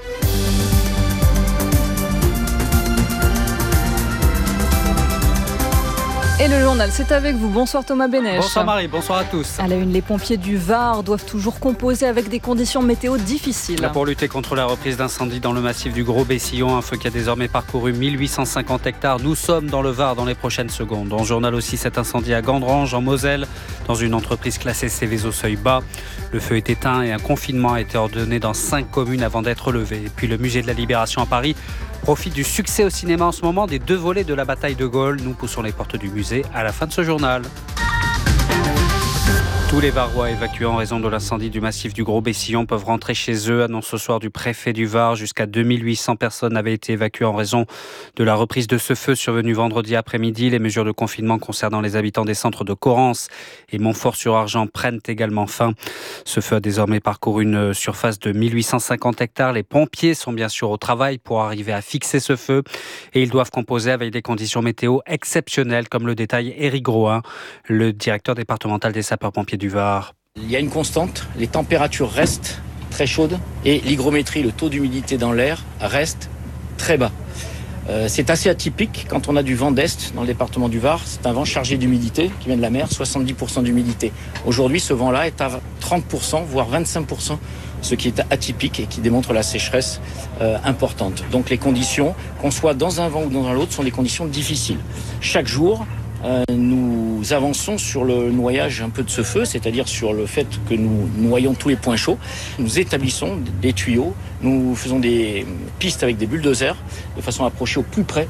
Et le journal, c'est avec vous. Bonsoir Thomas Bénèche. Bonsoir Marie, bonsoir à tous. À la une, les pompiers du Var doivent toujours composer avec des conditions météo difficiles. Pour lutter contre la reprise d'incendie dans le massif du Gros Bessillon, un feu qui a désormais parcouru 1850 hectares. Nous sommes dans le Var dans les prochaines secondes. Dans le journal aussi, cet incendie à Gandrange, en Moselle, dans une entreprise classée Céveso seuil bas. Le feu est éteint et un confinement a été ordonné dans 5 communes avant d'être levé. Et puis le musée de la Libération à Paris profite du succès au cinéma en ce moment des 2 volets de la bataille de Gaulle. Nous poussons les portes du musée à la fin de ce journal. Tous les Varois évacués en raison de l'incendie du massif du Gros Bessillon peuvent rentrer chez eux. Annonce ce soir du préfet du Var. Jusqu'à 2800 personnes avaient été évacuées en raison de la reprise de ce feu survenu vendredi après-midi. Les mesures de confinement concernant les habitants des centres de Corrence et Montfort-sur-Argent prennent également fin. Ce feu a désormais parcouru une surface de 1850 hectares. Les pompiers sont bien sûr au travail pour arriver à fixer ce feu et ils doivent composer avec des conditions météo exceptionnelles, comme le détaille Éric Groin, le directeur départemental des sapeurs-pompiers du Var. Il y a une constante, les températures restent très chaudes et l'hygrométrie, le taux d'humidité dans l'air, reste très bas. C'est assez atypique quand on a du vent d'est dans le département du Var. C'est un vent chargé d'humidité qui vient de la mer, 70% d'humidité. Aujourd'hui, ce vent-là est à 30%, voire 25%, ce qui est atypique et qui démontre la sécheresse importante. Donc les conditions, qu'on soit dans un vent ou dans l'autre, sont des conditions difficiles. Chaque jour, nous avançons sur le noyage un peu de ce feu, c'est-à-dire sur le fait que nous noyons tous les points chauds. Nous établissons des tuyaux, nous faisons des pistes avec des bulldozers de façon à approcher au plus près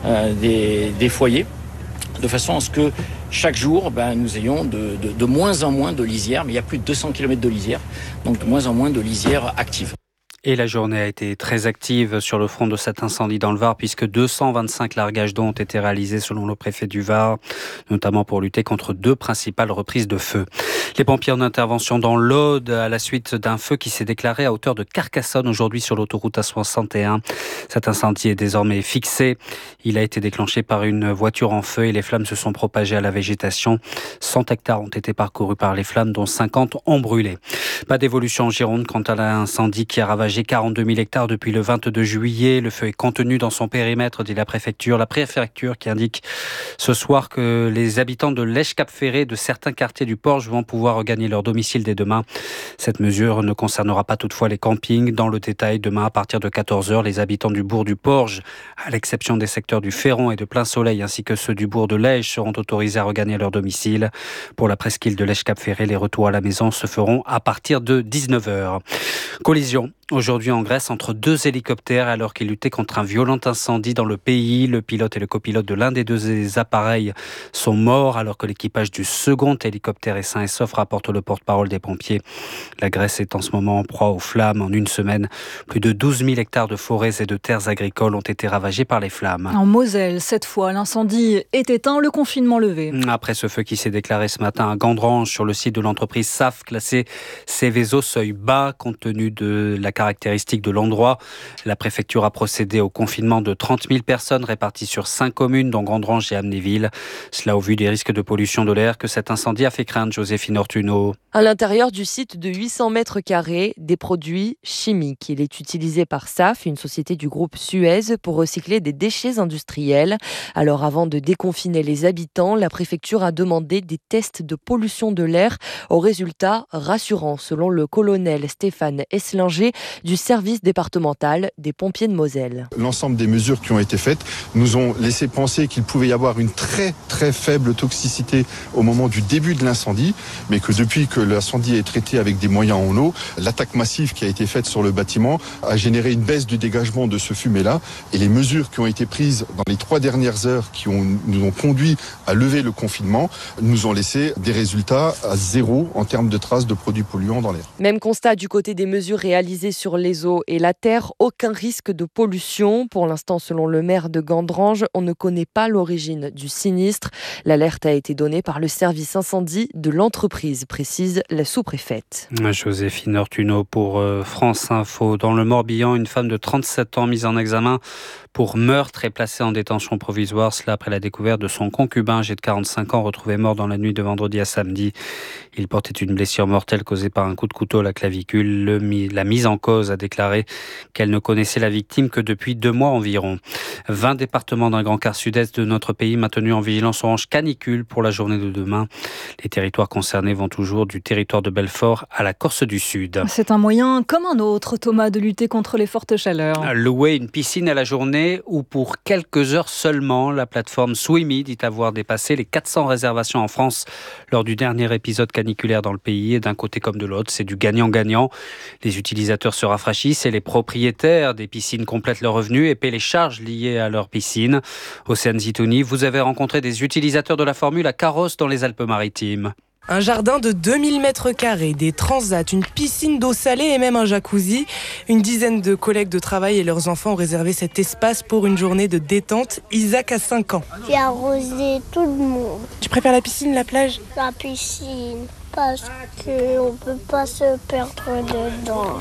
des foyers, de façon à ce que chaque jour, nous ayons de moins en moins de lisières, mais il y a plus de 200 km de lisières, donc de moins en moins de lisières actives. Et la journée a été très active sur le front de cet incendie dans le Var, puisque 225 largages d'eau ont été réalisés selon le préfet du Var, notamment pour lutter contre 2 principales reprises de feu. Les pompiers en intervention dans l'Aude à la suite d'un feu qui s'est déclaré à hauteur de Carcassonne aujourd'hui sur l'autoroute A61. Cet incendie est désormais fixé. Il a été déclenché par une voiture en feu et les flammes se sont propagées à la végétation. 100 hectares ont été parcourus par les flammes, dont 50 ont brûlé. Pas d'évolution en Gironde quant à l'incendie qui a ravagé 42 000 hectares depuis le 22 juillet. Le feu est contenu dans son périmètre, dit la préfecture. La préfecture qui indique ce soir que les habitants de Lèche-Cap-Ferré et de certains quartiers du Porge vont pouvoir regagner leur domicile dès demain. Cette mesure ne concernera pas toutefois les campings. Dans le détail, demain à partir de 14h, les habitants du bourg du Porge, à l'exception des secteurs du Féron et de Plein Soleil, ainsi que ceux du bourg de Lège, seront autorisés à regagner leur domicile. Pour la presqu'île de Lèche-Cap-Ferré, les retours à la maison se feront à partir de 19h. Collision aujourd'hui en Grèce entre 2 hélicoptères alors qu'ils luttaient contre un violent incendie dans le pays. Le pilote et le copilote de l'un des 2 appareils sont morts alors que l'équipage du second hélicoptère est sain et sauf, rapporte le porte-parole des pompiers. La Grèce est en ce moment en proie aux flammes. En une semaine, plus de 12 000 hectares de forêts et de terres agricoles ont été ravagés par les flammes. En Moselle, cette fois, l'incendie est éteint, le confinement levé. Après ce feu qui s'est déclaré ce matin à Gandrange sur le site de l'entreprise SAF, classé Céveso seuil bas compte tenu de la caractéristique de l'endroit. La préfecture a procédé au confinement de 30 000 personnes réparties sur 5 communes, dont Gandrange et Amnéville. Cela au vu des risques de pollution de l'air que cet incendie a fait craindre, Joséphine Ortuno. À l'intérieur du site de 800 mètres carrés, des produits chimiques. Il est utilisé par SAF, une société du groupe Suez, pour recycler des déchets industriels. Alors avant de déconfiner les habitants, la préfecture a demandé des tests de pollution de l'air aux résultats rassurants, selon le colonel Stéphane Esslinger du service départemental des pompiers de Moselle. L'ensemble des mesures qui ont été faites nous ont laissé penser qu'il pouvait y avoir une très très faible toxicité au moment du début de l'incendie, mais que depuis que l'incendie est traité avec des moyens en eau, l'attaque massive qui a été faite sur le bâtiment a généré une baisse du dégagement de ce fumet-là, et les mesures qui ont été prises dans les 3 dernières heures qui nous ont conduit à lever le confinement nous ont laissé des résultats à 0 en termes de traces de produits polluants dans l'air. Même constat du côté des mesures réalisées sur les eaux et la terre, aucun risque de pollution. Pour l'instant, selon le maire de Gandrange, on ne connaît pas l'origine du sinistre. L'alerte a été donnée par le service incendie de l'entreprise, précise la sous-préfète. Joséphine Ortuno pour France Info. Dans le Morbihan, une femme de 37 ans mise en examen pour meurtre est placée en détention provisoire. Cela après la découverte de son concubin, âgé de 45 ans, retrouvé mort dans la nuit de vendredi à samedi. Il portait une blessure mortelle causée par un coup de couteau à la clavicule. La mise en cause a déclaré qu'elle ne connaissait la victime que depuis 2 mois environ. 20 départements d'un grand quart sud-est de notre pays maintenus en vigilance orange canicule pour la journée de demain. Les territoires concernés vont toujours du territoire de Belfort à la Corse du Sud. C'est un moyen comme un autre, Thomas, de lutter contre les fortes chaleurs. Louer une piscine à la journée ou pour quelques heures seulement. La plateforme Swimmy dit avoir dépassé les 400 réservations en France lors du dernier épisode caniculaire dans le pays. Et d'un côté comme de l'autre, c'est du gagnant-gagnant. Les utilisateurs se rafraîchissent et les propriétaires des piscines complètent leurs revenus et paient les charges liées à leur piscine. Océane Zitouni, vous avez rencontré des utilisateurs de la formule à Carrosse dans les Alpes-Maritimes. Un jardin de 2000 mètres carrés, des transats, une piscine d'eau salée et même un jacuzzi. Une dizaine de collègues de travail et leurs enfants ont réservé cet espace pour une journée de détente. Isaac a 5 ans. J'ai arrosé tout le monde. Tu préfères la piscine, la plage ? La piscine, parce qu'on ne peut pas se perdre dedans.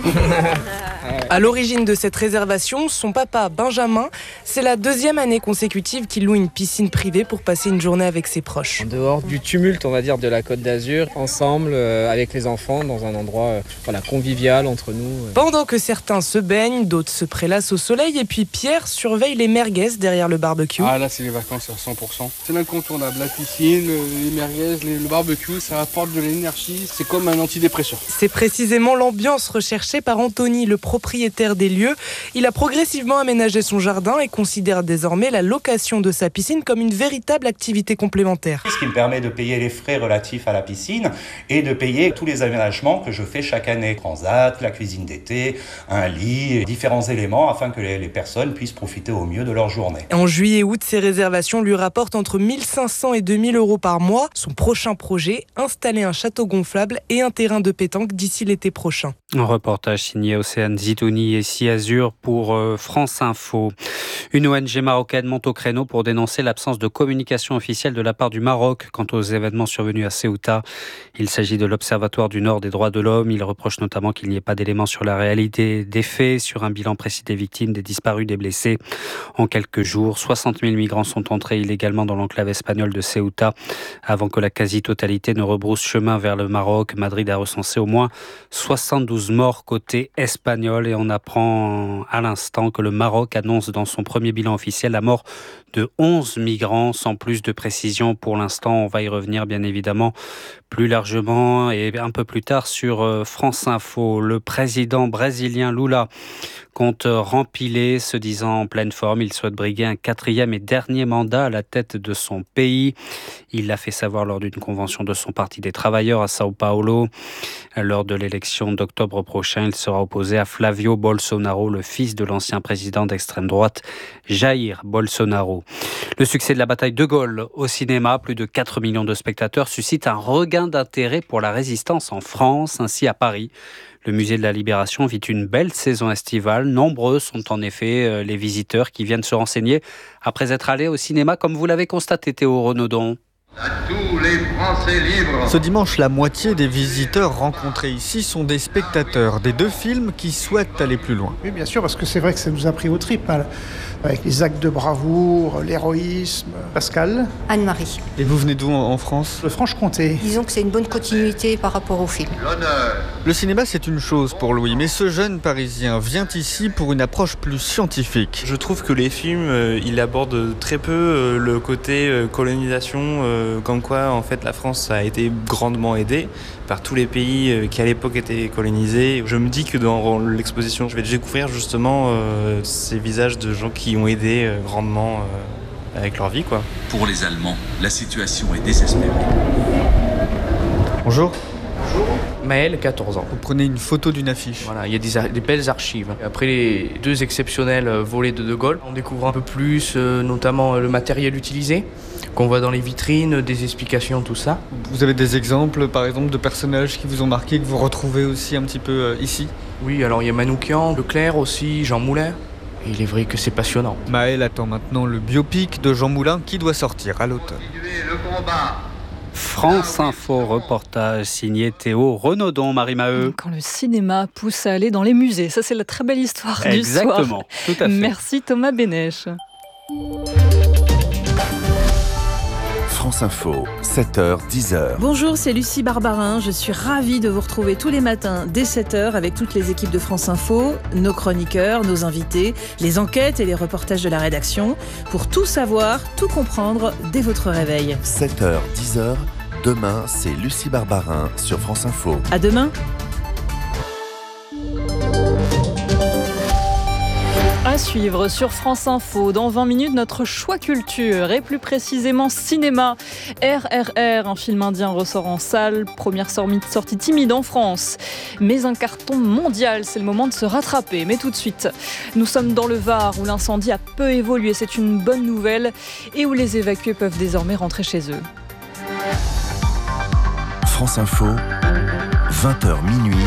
À l'origine de cette réservation, son papa Benjamin, c'est la 2e année consécutive qu'il loue une piscine privée pour passer une journée avec ses proches. En dehors du tumulte, on va dire, de la Côte d'Azur, ensemble, avec les enfants, dans un endroit convivial entre nous. Pendant que certains se baignent, d'autres se prélassent au soleil, et puis Pierre surveille les merguez derrière le barbecue. Ah là, c'est les vacances à 100%. C'est l'incontournable, la piscine, les merguez, le barbecue, ça apporte de l'énergie. anti-anarchie, c'est comme un antidépresseur. C'est précisément l'ambiance recherchée par Anthony, le propriétaire des lieux. Il a progressivement aménagé son jardin et considère désormais la location de sa piscine comme une véritable activité complémentaire. Ce qui me permet de payer les frais relatifs à la piscine et de payer tous les aménagements que je fais chaque année. Transat, la cuisine d'été, un lit, différents éléments afin que les personnes puissent profiter au mieux de leur journée. En juillet et août, ces réservations lui rapportent entre 1 500 et 2 000 euros par mois. Son prochain projet, installer un château gonflable et un terrain de pétanque d'ici l'été prochain. Un reportage signé Océane Zitouni et Ciazur pour France Info. Une ONG marocaine monte au créneau pour dénoncer l'absence de communication officielle de la part du Maroc quant aux événements survenus à Ceuta. Il s'agit de l'Observatoire du Nord des droits de l'homme. Il reproche notamment qu'il n'y ait pas d'éléments sur la réalité des faits, sur un bilan précis des victimes, des disparus, des blessés. En quelques jours, 60 000 migrants sont entrés illégalement dans l'enclave espagnole de Ceuta avant que la quasi-totalité ne rebrousse chemin vers le Maroc. Madrid a recensé au moins 72 morts côté espagnol et on apprend à l'instant que le Maroc annonce dans son premier bilan officiel la mort de 11 migrants, sans plus de précision pour l'instant. On va y revenir bien évidemment plus largement et un peu plus tard sur France Info. Le président brésilien Lula compte rempiler, se disant en pleine forme. Il souhaite briguer un 4e et dernier mandat à la tête de son pays. Il l'a fait savoir lors d'une convention de son Parti des Travailleurs à Sao Paulo. Lors de l'élection d'octobre prochain, il sera opposé à Flavio Bolsonaro, le fils de l'ancien président d'extrême droite, Jair Bolsonaro. Le succès de la bataille de Gaulle au cinéma, plus de 4 millions de spectateurs, suscite un regain d'intérêt pour la résistance en France, ainsi à Paris. Le musée de la Libération vit une belle saison estivale. Nombreux sont en effet les visiteurs qui viennent se renseigner après être allés au cinéma, comme vous l'avez constaté, Théo Renaudon. À tous les Français libres. Ce dimanche, la moitié des visiteurs rencontrés ici sont des spectateurs des 2 films qui souhaitent aller plus loin. Oui, bien sûr, parce que c'est vrai que ça nous a pris aux tripes, avec les actes de bravoure, l'héroïsme. Pascal. Anne-Marie. Et vous venez d'où en France ? Le Franche-Comté. Disons que c'est une bonne continuité par rapport au film. L'honneur. Le cinéma, c'est une chose pour Louis, mais ce jeune Parisien vient ici pour une approche plus scientifique. Je trouve que les films, ils abordent très peu le côté colonisation, comme quoi en fait la France a été grandement aidée par tous les pays qui à l'époque étaient colonisés. Je me dis que dans l'exposition, je vais découvrir justement ces visages de gens qui ont aidé grandement avec leur vie, quoi. Pour les Allemands, la situation est désespérée. Bonjour. Bonjour. Maël, 14 ans. Vous prenez une photo d'une affiche. Voilà, il y a des belles archives. Après les 2 exceptionnels volets de Gaulle, on découvre un peu plus, notamment le matériel utilisé, qu'on voit dans les vitrines, des explications, tout ça. Vous avez des exemples, par exemple, de personnages qui vous ont marqué, que vous retrouvez aussi un petit peu ici ? Oui, alors il y a Manoukian, Leclerc aussi, Jean Moulin. Et il est vrai que c'est passionnant. Maël attend maintenant le biopic de Jean Moulin qui doit sortir à l'automne. France Info, reportage signé Théo Renaudon, Marie Maheu. Quand le cinéma pousse à aller dans les musées, ça c'est la très belle histoire du soir. Exactement, tout à fait. Merci Thomas Bénèche. France Info, 7h, 10h. Bonjour, c'est Lucie Barbarin. Je suis ravie de vous retrouver tous les matins dès 7h avec toutes les équipes de France Info, nos chroniqueurs, nos invités, les enquêtes et les reportages de la rédaction pour tout savoir, tout comprendre dès votre réveil. 7h, 10h. Demain, c'est Lucie Barbarin sur France Info. À demain. À suivre sur France Info, dans 20 minutes, notre choix culture et plus précisément cinéma. RRR, un film indien ressort en salle, première sortie timide en France. Mais un carton mondial, c'est le moment de se rattraper. Mais tout de suite, nous sommes dans le Var où l'incendie a peu évolué, c'est une bonne nouvelle, et où les évacués peuvent désormais rentrer chez eux. France Info, 20h minuit.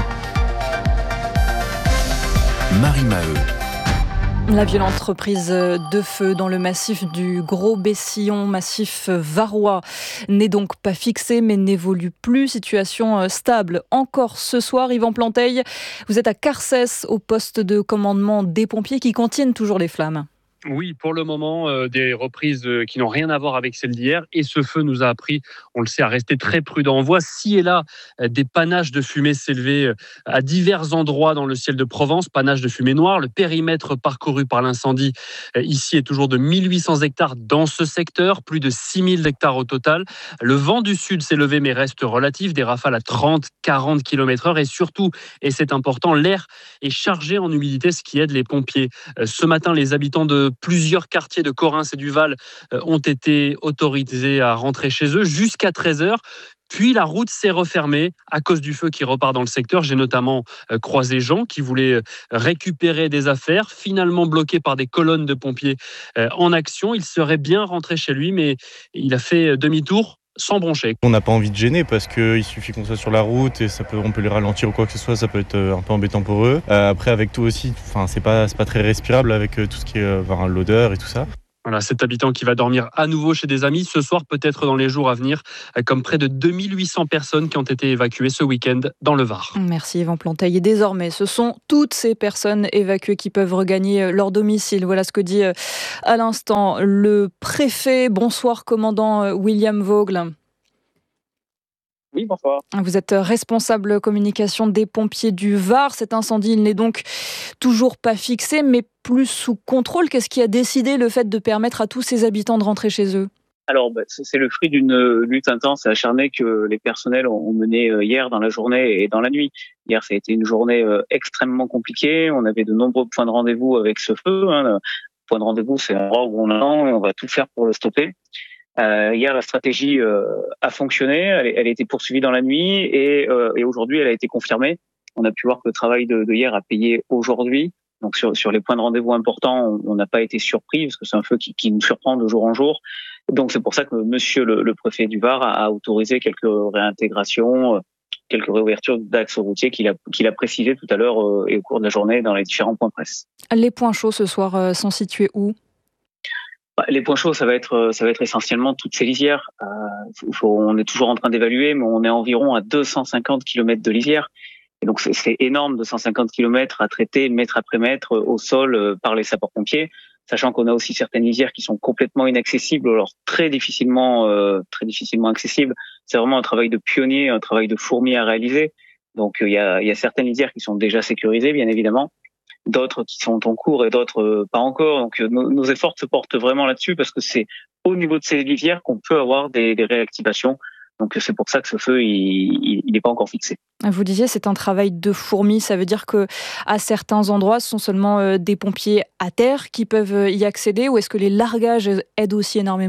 Marie Maheu. La violente reprise de feu dans le massif du Gros Bessillon, massif varois, n'est donc pas fixée mais n'évolue plus. Situation stable encore ce soir. Yvan Planteil, vous êtes à Carcès, au poste de commandement des pompiers qui contiennent toujours les flammes. Oui, pour le moment, des reprises qui n'ont rien à voir avec celles d'hier. Et ce feu nous a appris, on le sait, à rester très prudent. On voit ci et là des panaches de fumée s'élever à divers endroits dans le ciel de Provence. Panaches de fumée noire. Le périmètre parcouru par l'incendie ici est toujours de 1800 hectares dans ce secteur. Plus de 6000 hectares au total. Le vent du sud s'est levé mais reste relatif. Des rafales à 30-40 km/h. Et surtout, et c'est important, l'air est chargé en humidité, ce qui aide les pompiers. Ce matin, les habitants de plusieurs quartiers de Correns et du Val ont été autorisés à rentrer chez eux jusqu'à 13h. Puis la route s'est refermée à cause du feu qui repart dans le secteur. J'ai notamment croisé Jean qui voulait récupérer des affaires, finalement bloqué par des colonnes de pompiers en action. Il serait bien rentré chez lui, mais il a fait demi-tour sans broncher. On n'a pas envie de gêner parce qu'il suffit qu'on soit sur la route et on peut les ralentir ou quoi que ce soit, ça peut être un peu embêtant pour eux. Après avec tout aussi, c'est pas très respirable avec tout ce qui est l'odeur et tout ça. Voilà, cet habitant qui va dormir à nouveau chez des amis ce soir, peut-être dans les jours à venir, comme près de 2800 personnes qui ont été évacuées ce week-end dans le Var. Merci Yvan Planteil. Et désormais, ce sont toutes ces personnes évacuées qui peuvent regagner leur domicile. Voilà ce que dit à l'instant le préfet. Bonsoir, commandant William Vogel. Oui, bonsoir. Vous êtes responsable communication des pompiers du Var. Cet incendie, il n'est donc toujours pas fixé, mais plus sous contrôle. Qu'est-ce qui a décidé le fait de permettre à tous ces habitants de rentrer chez eux ? Alors, c'est le fruit d'une lutte intense et acharnée que les personnels ont menée hier dans la journée et dans la nuit. Hier, ça a été une journée extrêmement compliquée. On avait de nombreux points de rendez-vous avec ce feu. Le point de rendez-vous, c'est un endroit où on attend et on va tout faire pour le stopper. Hier, la stratégie a fonctionné, elle a été poursuivie dans la nuit et aujourd'hui, elle a été confirmée. On a pu voir que le travail de hier a payé aujourd'hui. Donc sur les points de rendez-vous importants, on n'a pas été surpris parce que c'est un feu qui nous surprend de jour en jour. Donc c'est pour ça que Monsieur le préfet du Var a autorisé quelques réintégrations, quelques réouvertures d'axes routiers qu'il a précisé tout à l'heure et au cours de la journée dans les différents points presse. Les points chauds ce soir sont situés où ? Les points chauds, ça va être essentiellement toutes ces lisières. On est toujours en train d'évaluer, mais on est environ à 250 km de lisières. Et donc c'est énorme, 250 km à traiter mètre après mètre au sol par les sapeurs-pompiers, sachant qu'on a aussi certaines lisières qui sont complètement inaccessibles, alors très difficilement accessibles. C'est vraiment un travail de pionnier, un travail de fourmi à réaliser. Donc il y a certaines lisières qui sont déjà sécurisées, bien évidemment. D'autres qui sont en cours et d'autres pas encore. Donc nos efforts se portent vraiment là-dessus parce que c'est au niveau de ces lisières qu'on peut avoir des réactivations. Donc c'est pour ça que ce feu, il n'est pas encore fixé. Vous disiez c'est un travail de fourmi, ça veut dire que à certains endroits, ce sont seulement des pompiers à terre qui peuvent y accéder ou est-ce que les largages aident aussi énormément ?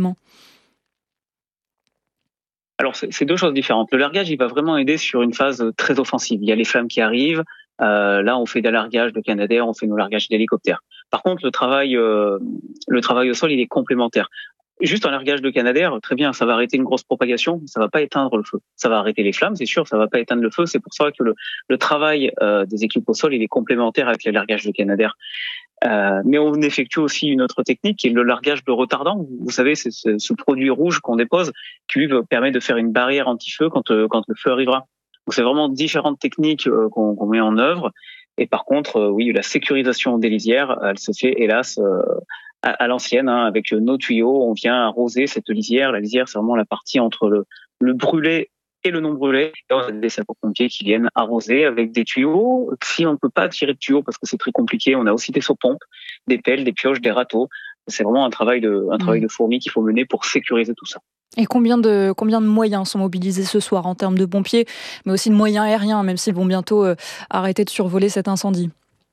Alors c'est deux choses différentes. Le largage, il va vraiment aider sur une phase très offensive. Il y a les flammes qui arrivent. Là, on fait des largages de Canadair, on fait nos largages d'hélicoptères. Par contre, le travail au sol, il est complémentaire. Juste un largage de Canadair, très bien, ça va arrêter une grosse propagation, ça va pas éteindre le feu. Ça va arrêter les flammes, c'est sûr, ça va pas éteindre le feu. C'est pour ça que le travail des équipes au sol, il est complémentaire avec les largages de Canadair. Mais on effectue aussi une autre technique qui est le largage de retardant. Vous savez, c'est ce produit rouge qu'on dépose qui lui permet de faire une barrière anti-feu quand le feu arrivera. Donc c'est vraiment différentes techniques qu'on met en œuvre. Et par contre, oui, la sécurisation des lisières, elle se fait hélas à l'ancienne, avec nos tuyaux. On vient arroser cette lisière. La lisière, c'est vraiment la partie entre le brûlé et le non brûlé. Et on a des sapeurs-pompiers qui viennent arroser avec des tuyaux. Si on ne peut pas tirer de tuyaux parce que c'est très compliqué, on a aussi des seaux-pompes, des pelles, des pioches, des râteaux. C'est vraiment un travail de fourmi qu'il faut mener pour sécuriser tout ça. Et combien de moyens sont mobilisés ce soir en termes de pompiers, mais aussi de moyens aériens, même s'ils vont bientôt arrêter de survoler cet incendie ?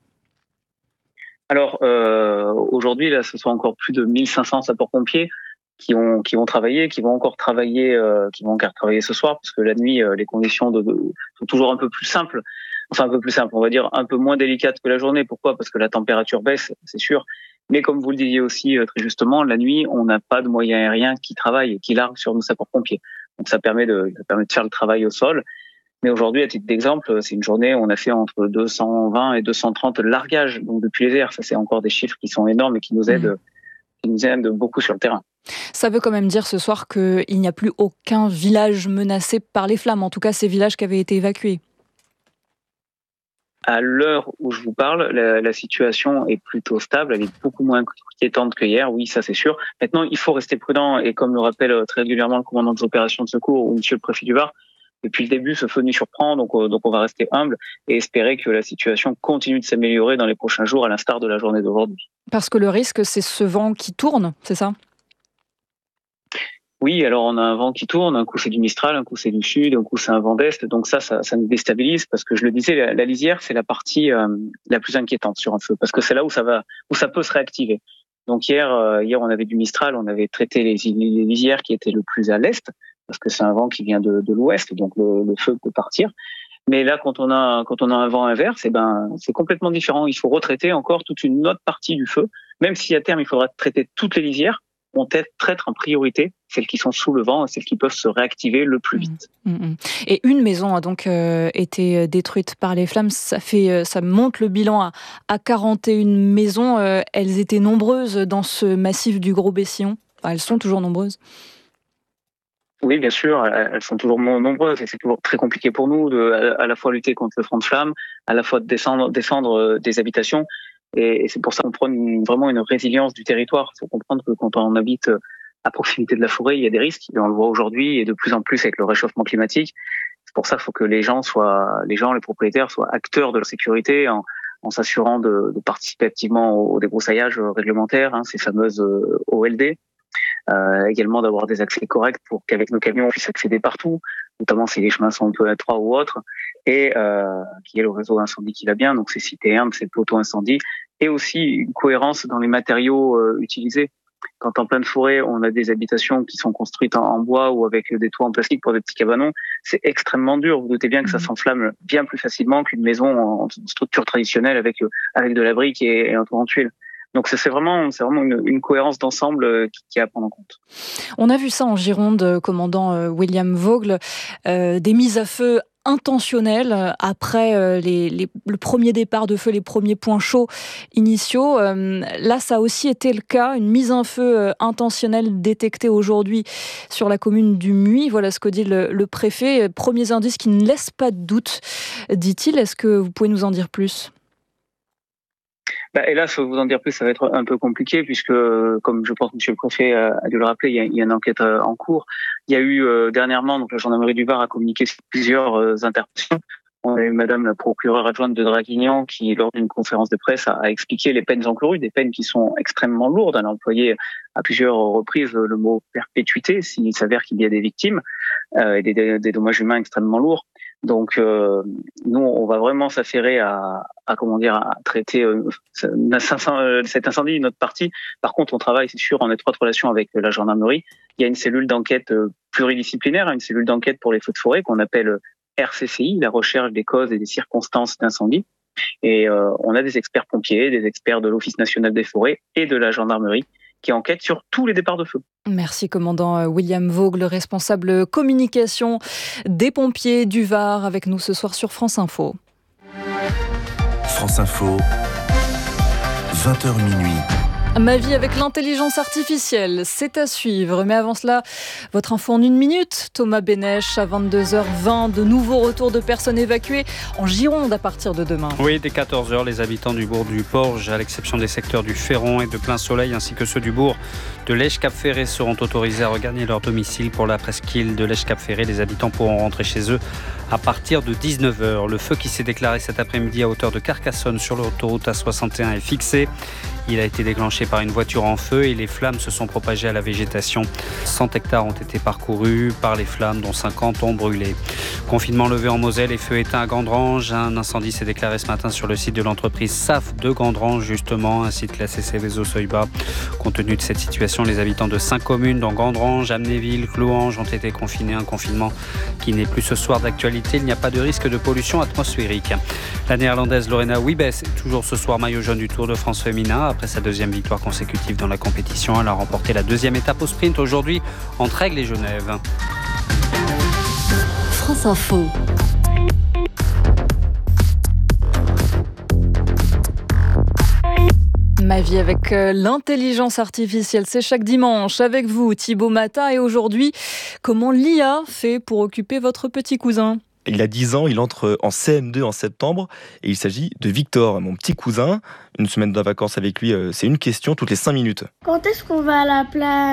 Alors aujourd'hui, là, ce sont encore plus de 1500 sapeurs-pompiers qui vont travailler, qui vont encore travailler ce soir, parce que la nuit, les conditions sont toujours un peu plus simples. Enfin, un peu plus simples, on va dire un peu moins délicates que la journée. Pourquoi ? Parce que la température baisse, c'est sûr. Mais comme vous le disiez aussi très justement, la nuit, on n'a pas de moyens aériens qui travaillent et qui larguent sur nos sapeurs-pompiers. Donc ça permet de faire le travail au sol. Mais aujourd'hui, à titre d'exemple, c'est une journée où on a fait entre 220 et 230 largages, donc depuis les airs. Ça, c'est encore des chiffres qui sont énormes et qui nous aident beaucoup sur le terrain. Ça veut quand même dire ce soir qu'il n'y a plus aucun village menacé par les flammes, en tout cas ces villages qui avaient été évacués. À l'heure où je vous parle, la situation est plutôt stable, elle est beaucoup moins inquiétante que hier, oui, ça c'est sûr. Maintenant, il faut rester prudent et comme le rappelle très régulièrement le commandant des opérations de secours ou monsieur le préfet du Var, depuis le début, ce feu nous surprend, donc on va rester humble et espérer que la situation continue de s'améliorer dans les prochains jours, à l'instar de la journée d'aujourd'hui. Parce que le risque, c'est ce vent qui tourne, c'est ça ? Oui, alors on a un vent qui tourne, un coup c'est du Mistral, un coup c'est du Sud, un coup c'est un vent d'Est, donc ça nous déstabilise parce que je le disais, la lisière c'est la partie la plus inquiétante sur un feu parce que c'est là où ça peut se réactiver. Donc hier on avait du Mistral, on avait traité les lisières qui étaient le plus à l'Est parce que c'est un vent qui vient de l'Ouest, donc le feu peut partir. Mais là, quand on a un vent inverse, c'est complètement différent. Il faut retraiter encore toute une autre partie du feu, même si à terme il faudra traiter toutes les lisières. On traite en priorité celles qui sont sous le vent et celles qui peuvent se réactiver le plus vite. Et une maison a donc été détruite par les flammes. Ça monte le bilan à 41 maisons. Elles étaient nombreuses dans ce massif du Gros-Bessillon. Enfin, elles sont toujours nombreuses. Oui, bien sûr, elles sont toujours nombreuses et c'est toujours très compliqué pour nous de à la fois lutter contre le front de flamme, à la fois de défendre des habitations. Et c'est pour ça qu'on prône vraiment une résilience du territoire. Il faut comprendre que quand on habite à proximité de la forêt, il y a des risques. Et on le voit aujourd'hui et de plus en plus avec le réchauffement climatique. C'est pour ça qu'il faut que les propriétaires soient acteurs de leur sécurité en s'assurant de participer activement au débroussaillage réglementaire, ces fameuses OLD. Également d'avoir des accès corrects pour qu'avec nos camions on puisse accéder partout, notamment si les chemins sont un peu étroits ou autres, et qu'il y ait le réseau incendie qui va bien, donc ces citernes, ces poteaux incendie, et aussi une cohérence dans les matériaux utilisés. Quand en pleine forêt, on a des habitations qui sont construites en bois ou avec des toits en plastique pour des petits cabanons, c'est extrêmement dur. Vous doutez bien que ça s'enflamme bien plus facilement qu'une maison en structure traditionnelle avec de la brique et un toit en tuiles. Donc c'est vraiment une cohérence d'ensemble qui est à prendre en compte. On a vu ça en Gironde, commandant William Vogl, des mises à feu intentionnelles après le premier départ de feu, les premiers points chauds initiaux. Là, ça a aussi été le cas, une mise en feu intentionnelle détectée aujourd'hui sur la commune du Muy. Voilà ce que dit le préfet. Premiers indices qui ne laissent pas de doute, dit-il. Est-ce que vous pouvez nous en dire plus ? Hélas, vous en dire plus, ça va être un peu compliqué puisque, comme je pense que M. le Préfet a dû le rappeler, il y a une enquête en cours. Il y a eu dernièrement, donc la gendarmerie du Var a communiqué sur plusieurs interpellations. On a eu Madame la procureure adjointe de Draguignan qui, lors d'une conférence de presse, a expliqué les peines encourues, des peines qui sont extrêmement lourdes. Elle a employé à plusieurs reprises le mot perpétuité s'il s'avère qu'il y a des victimes et des dommages humains extrêmement lourds. Donc nous, on va vraiment s'affairer à traiter cet incendie de notre partie. Par contre, on travaille, c'est sûr, en étroite relation avec la gendarmerie. Il y a une cellule d'enquête pluridisciplinaire, une cellule d'enquête pour les feux de forêt qu'on appelle RCCI, la recherche des causes et des circonstances d'incendie. Et on a des experts pompiers, des experts de l'Office national des forêts et de la gendarmerie qui enquêtent sur tous les départs de feu. Merci commandant William Vogl, responsable communication des pompiers du Var, avec nous ce soir sur France Info. France Info, 20h minuit. Ma vie avec l'intelligence artificielle, c'est à suivre. Mais avant cela, votre info en 1 minute. Thomas Bénèche, à 22h20, de nouveaux retours de personnes évacuées en Gironde à partir de demain. Oui, dès 14h, les habitants du bourg du Porge, à l'exception des secteurs du Ferron et de Plein Soleil, ainsi que ceux du bourg de Lèche-Cap-Ferré, seront autorisés à regagner leur domicile. Pour la presqu'île de Lèche-Cap-Ferré, les habitants pourront rentrer chez eux à partir de 19h. Le feu qui s'est déclaré cet après-midi à hauteur de Carcassonne sur l'autoroute A61 est fixé. Il a été déclenché par une voiture en feu et les flammes se sont propagées à la végétation. 100 hectares ont été parcourus par les flammes, dont 50 ont brûlé. Confinement levé en Moselle et feu éteint à Gandrange. Un incendie s'est déclaré ce matin sur le site de l'entreprise SAF de Gandrange, justement, un site classé Céveso seuil bas. Compte tenu de cette situation, les habitants de 5 communes, dont Gandrange, Amnéville, Clouange, ont été confinés. Un confinement qui n'est plus ce soir d'actualité. Il n'y a pas de risque de pollution atmosphérique. La néerlandaise Lorena Wiebes est toujours ce soir maillot jaune du Tour de France féminin. Après sa deuxième victoire consécutive dans la compétition, elle a remporté la deuxième étape au sprint aujourd'hui entre Aigle et Genève. France Info. Ma vie avec l'intelligence artificielle, c'est chaque dimanche avec vous, Thibaut Matin. Et aujourd'hui, comment l'IA fait pour occuper votre petit cousin ? Il a 10 ans, il entre en CM2 en septembre et il s'agit de Victor, mon petit cousin. Une semaine de vacances avec lui, c'est une question toutes les 5 minutes. Quand est-ce qu'on va à la plage ?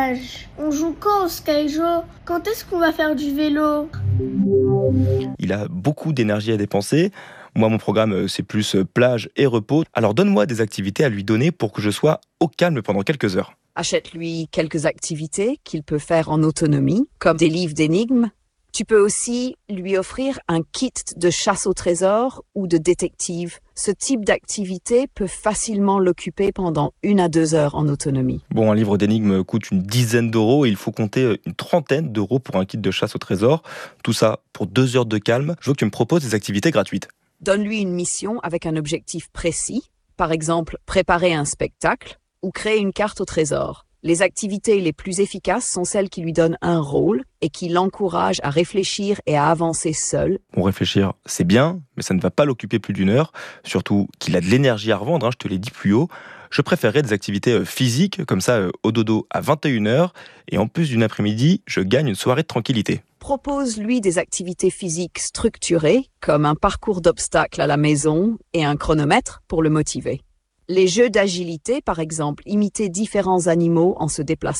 On joue quand au Skyjo ? Quand est-ce qu'on va faire du vélo ? Il a beaucoup d'énergie à dépenser. Moi, mon programme, c'est plus plage et repos. Alors donne-moi des activités à lui donner pour que je sois au calme pendant quelques heures. Achète-lui quelques activités qu'il peut faire en autonomie, comme des livres d'énigmes. Tu peux aussi lui offrir un kit de chasse au trésor ou de détective. Ce type d'activité peut facilement l'occuper pendant 1 à 2 heures en autonomie. Bon, un livre d'énigmes coûte une dizaine d'euros et il faut compter une trentaine d'euros pour un kit de chasse au trésor. Tout ça pour 2 heures de calme. Je veux que tu me proposes des activités gratuites. Donne-lui une mission avec un objectif précis. Par exemple, préparer un spectacle ou créer une carte au trésor. Les activités les plus efficaces sont celles qui lui donnent un rôle et qui l'encouragent à réfléchir et à avancer seul. Bon, réfléchir, c'est bien, mais ça ne va pas l'occuper plus d'1 heure. Surtout qu'il a de l'énergie à revendre, je te l'ai dit plus haut. Je préférerais des activités physiques, comme ça, au dodo à 21h. Et en plus d'une après-midi, je gagne une soirée de tranquillité. Propose-lui des activités physiques structurées, comme un parcours d'obstacles à la maison et un chronomètre pour le motiver. Les jeux d'agilité, par exemple, imiter différents animaux en se déplaçant.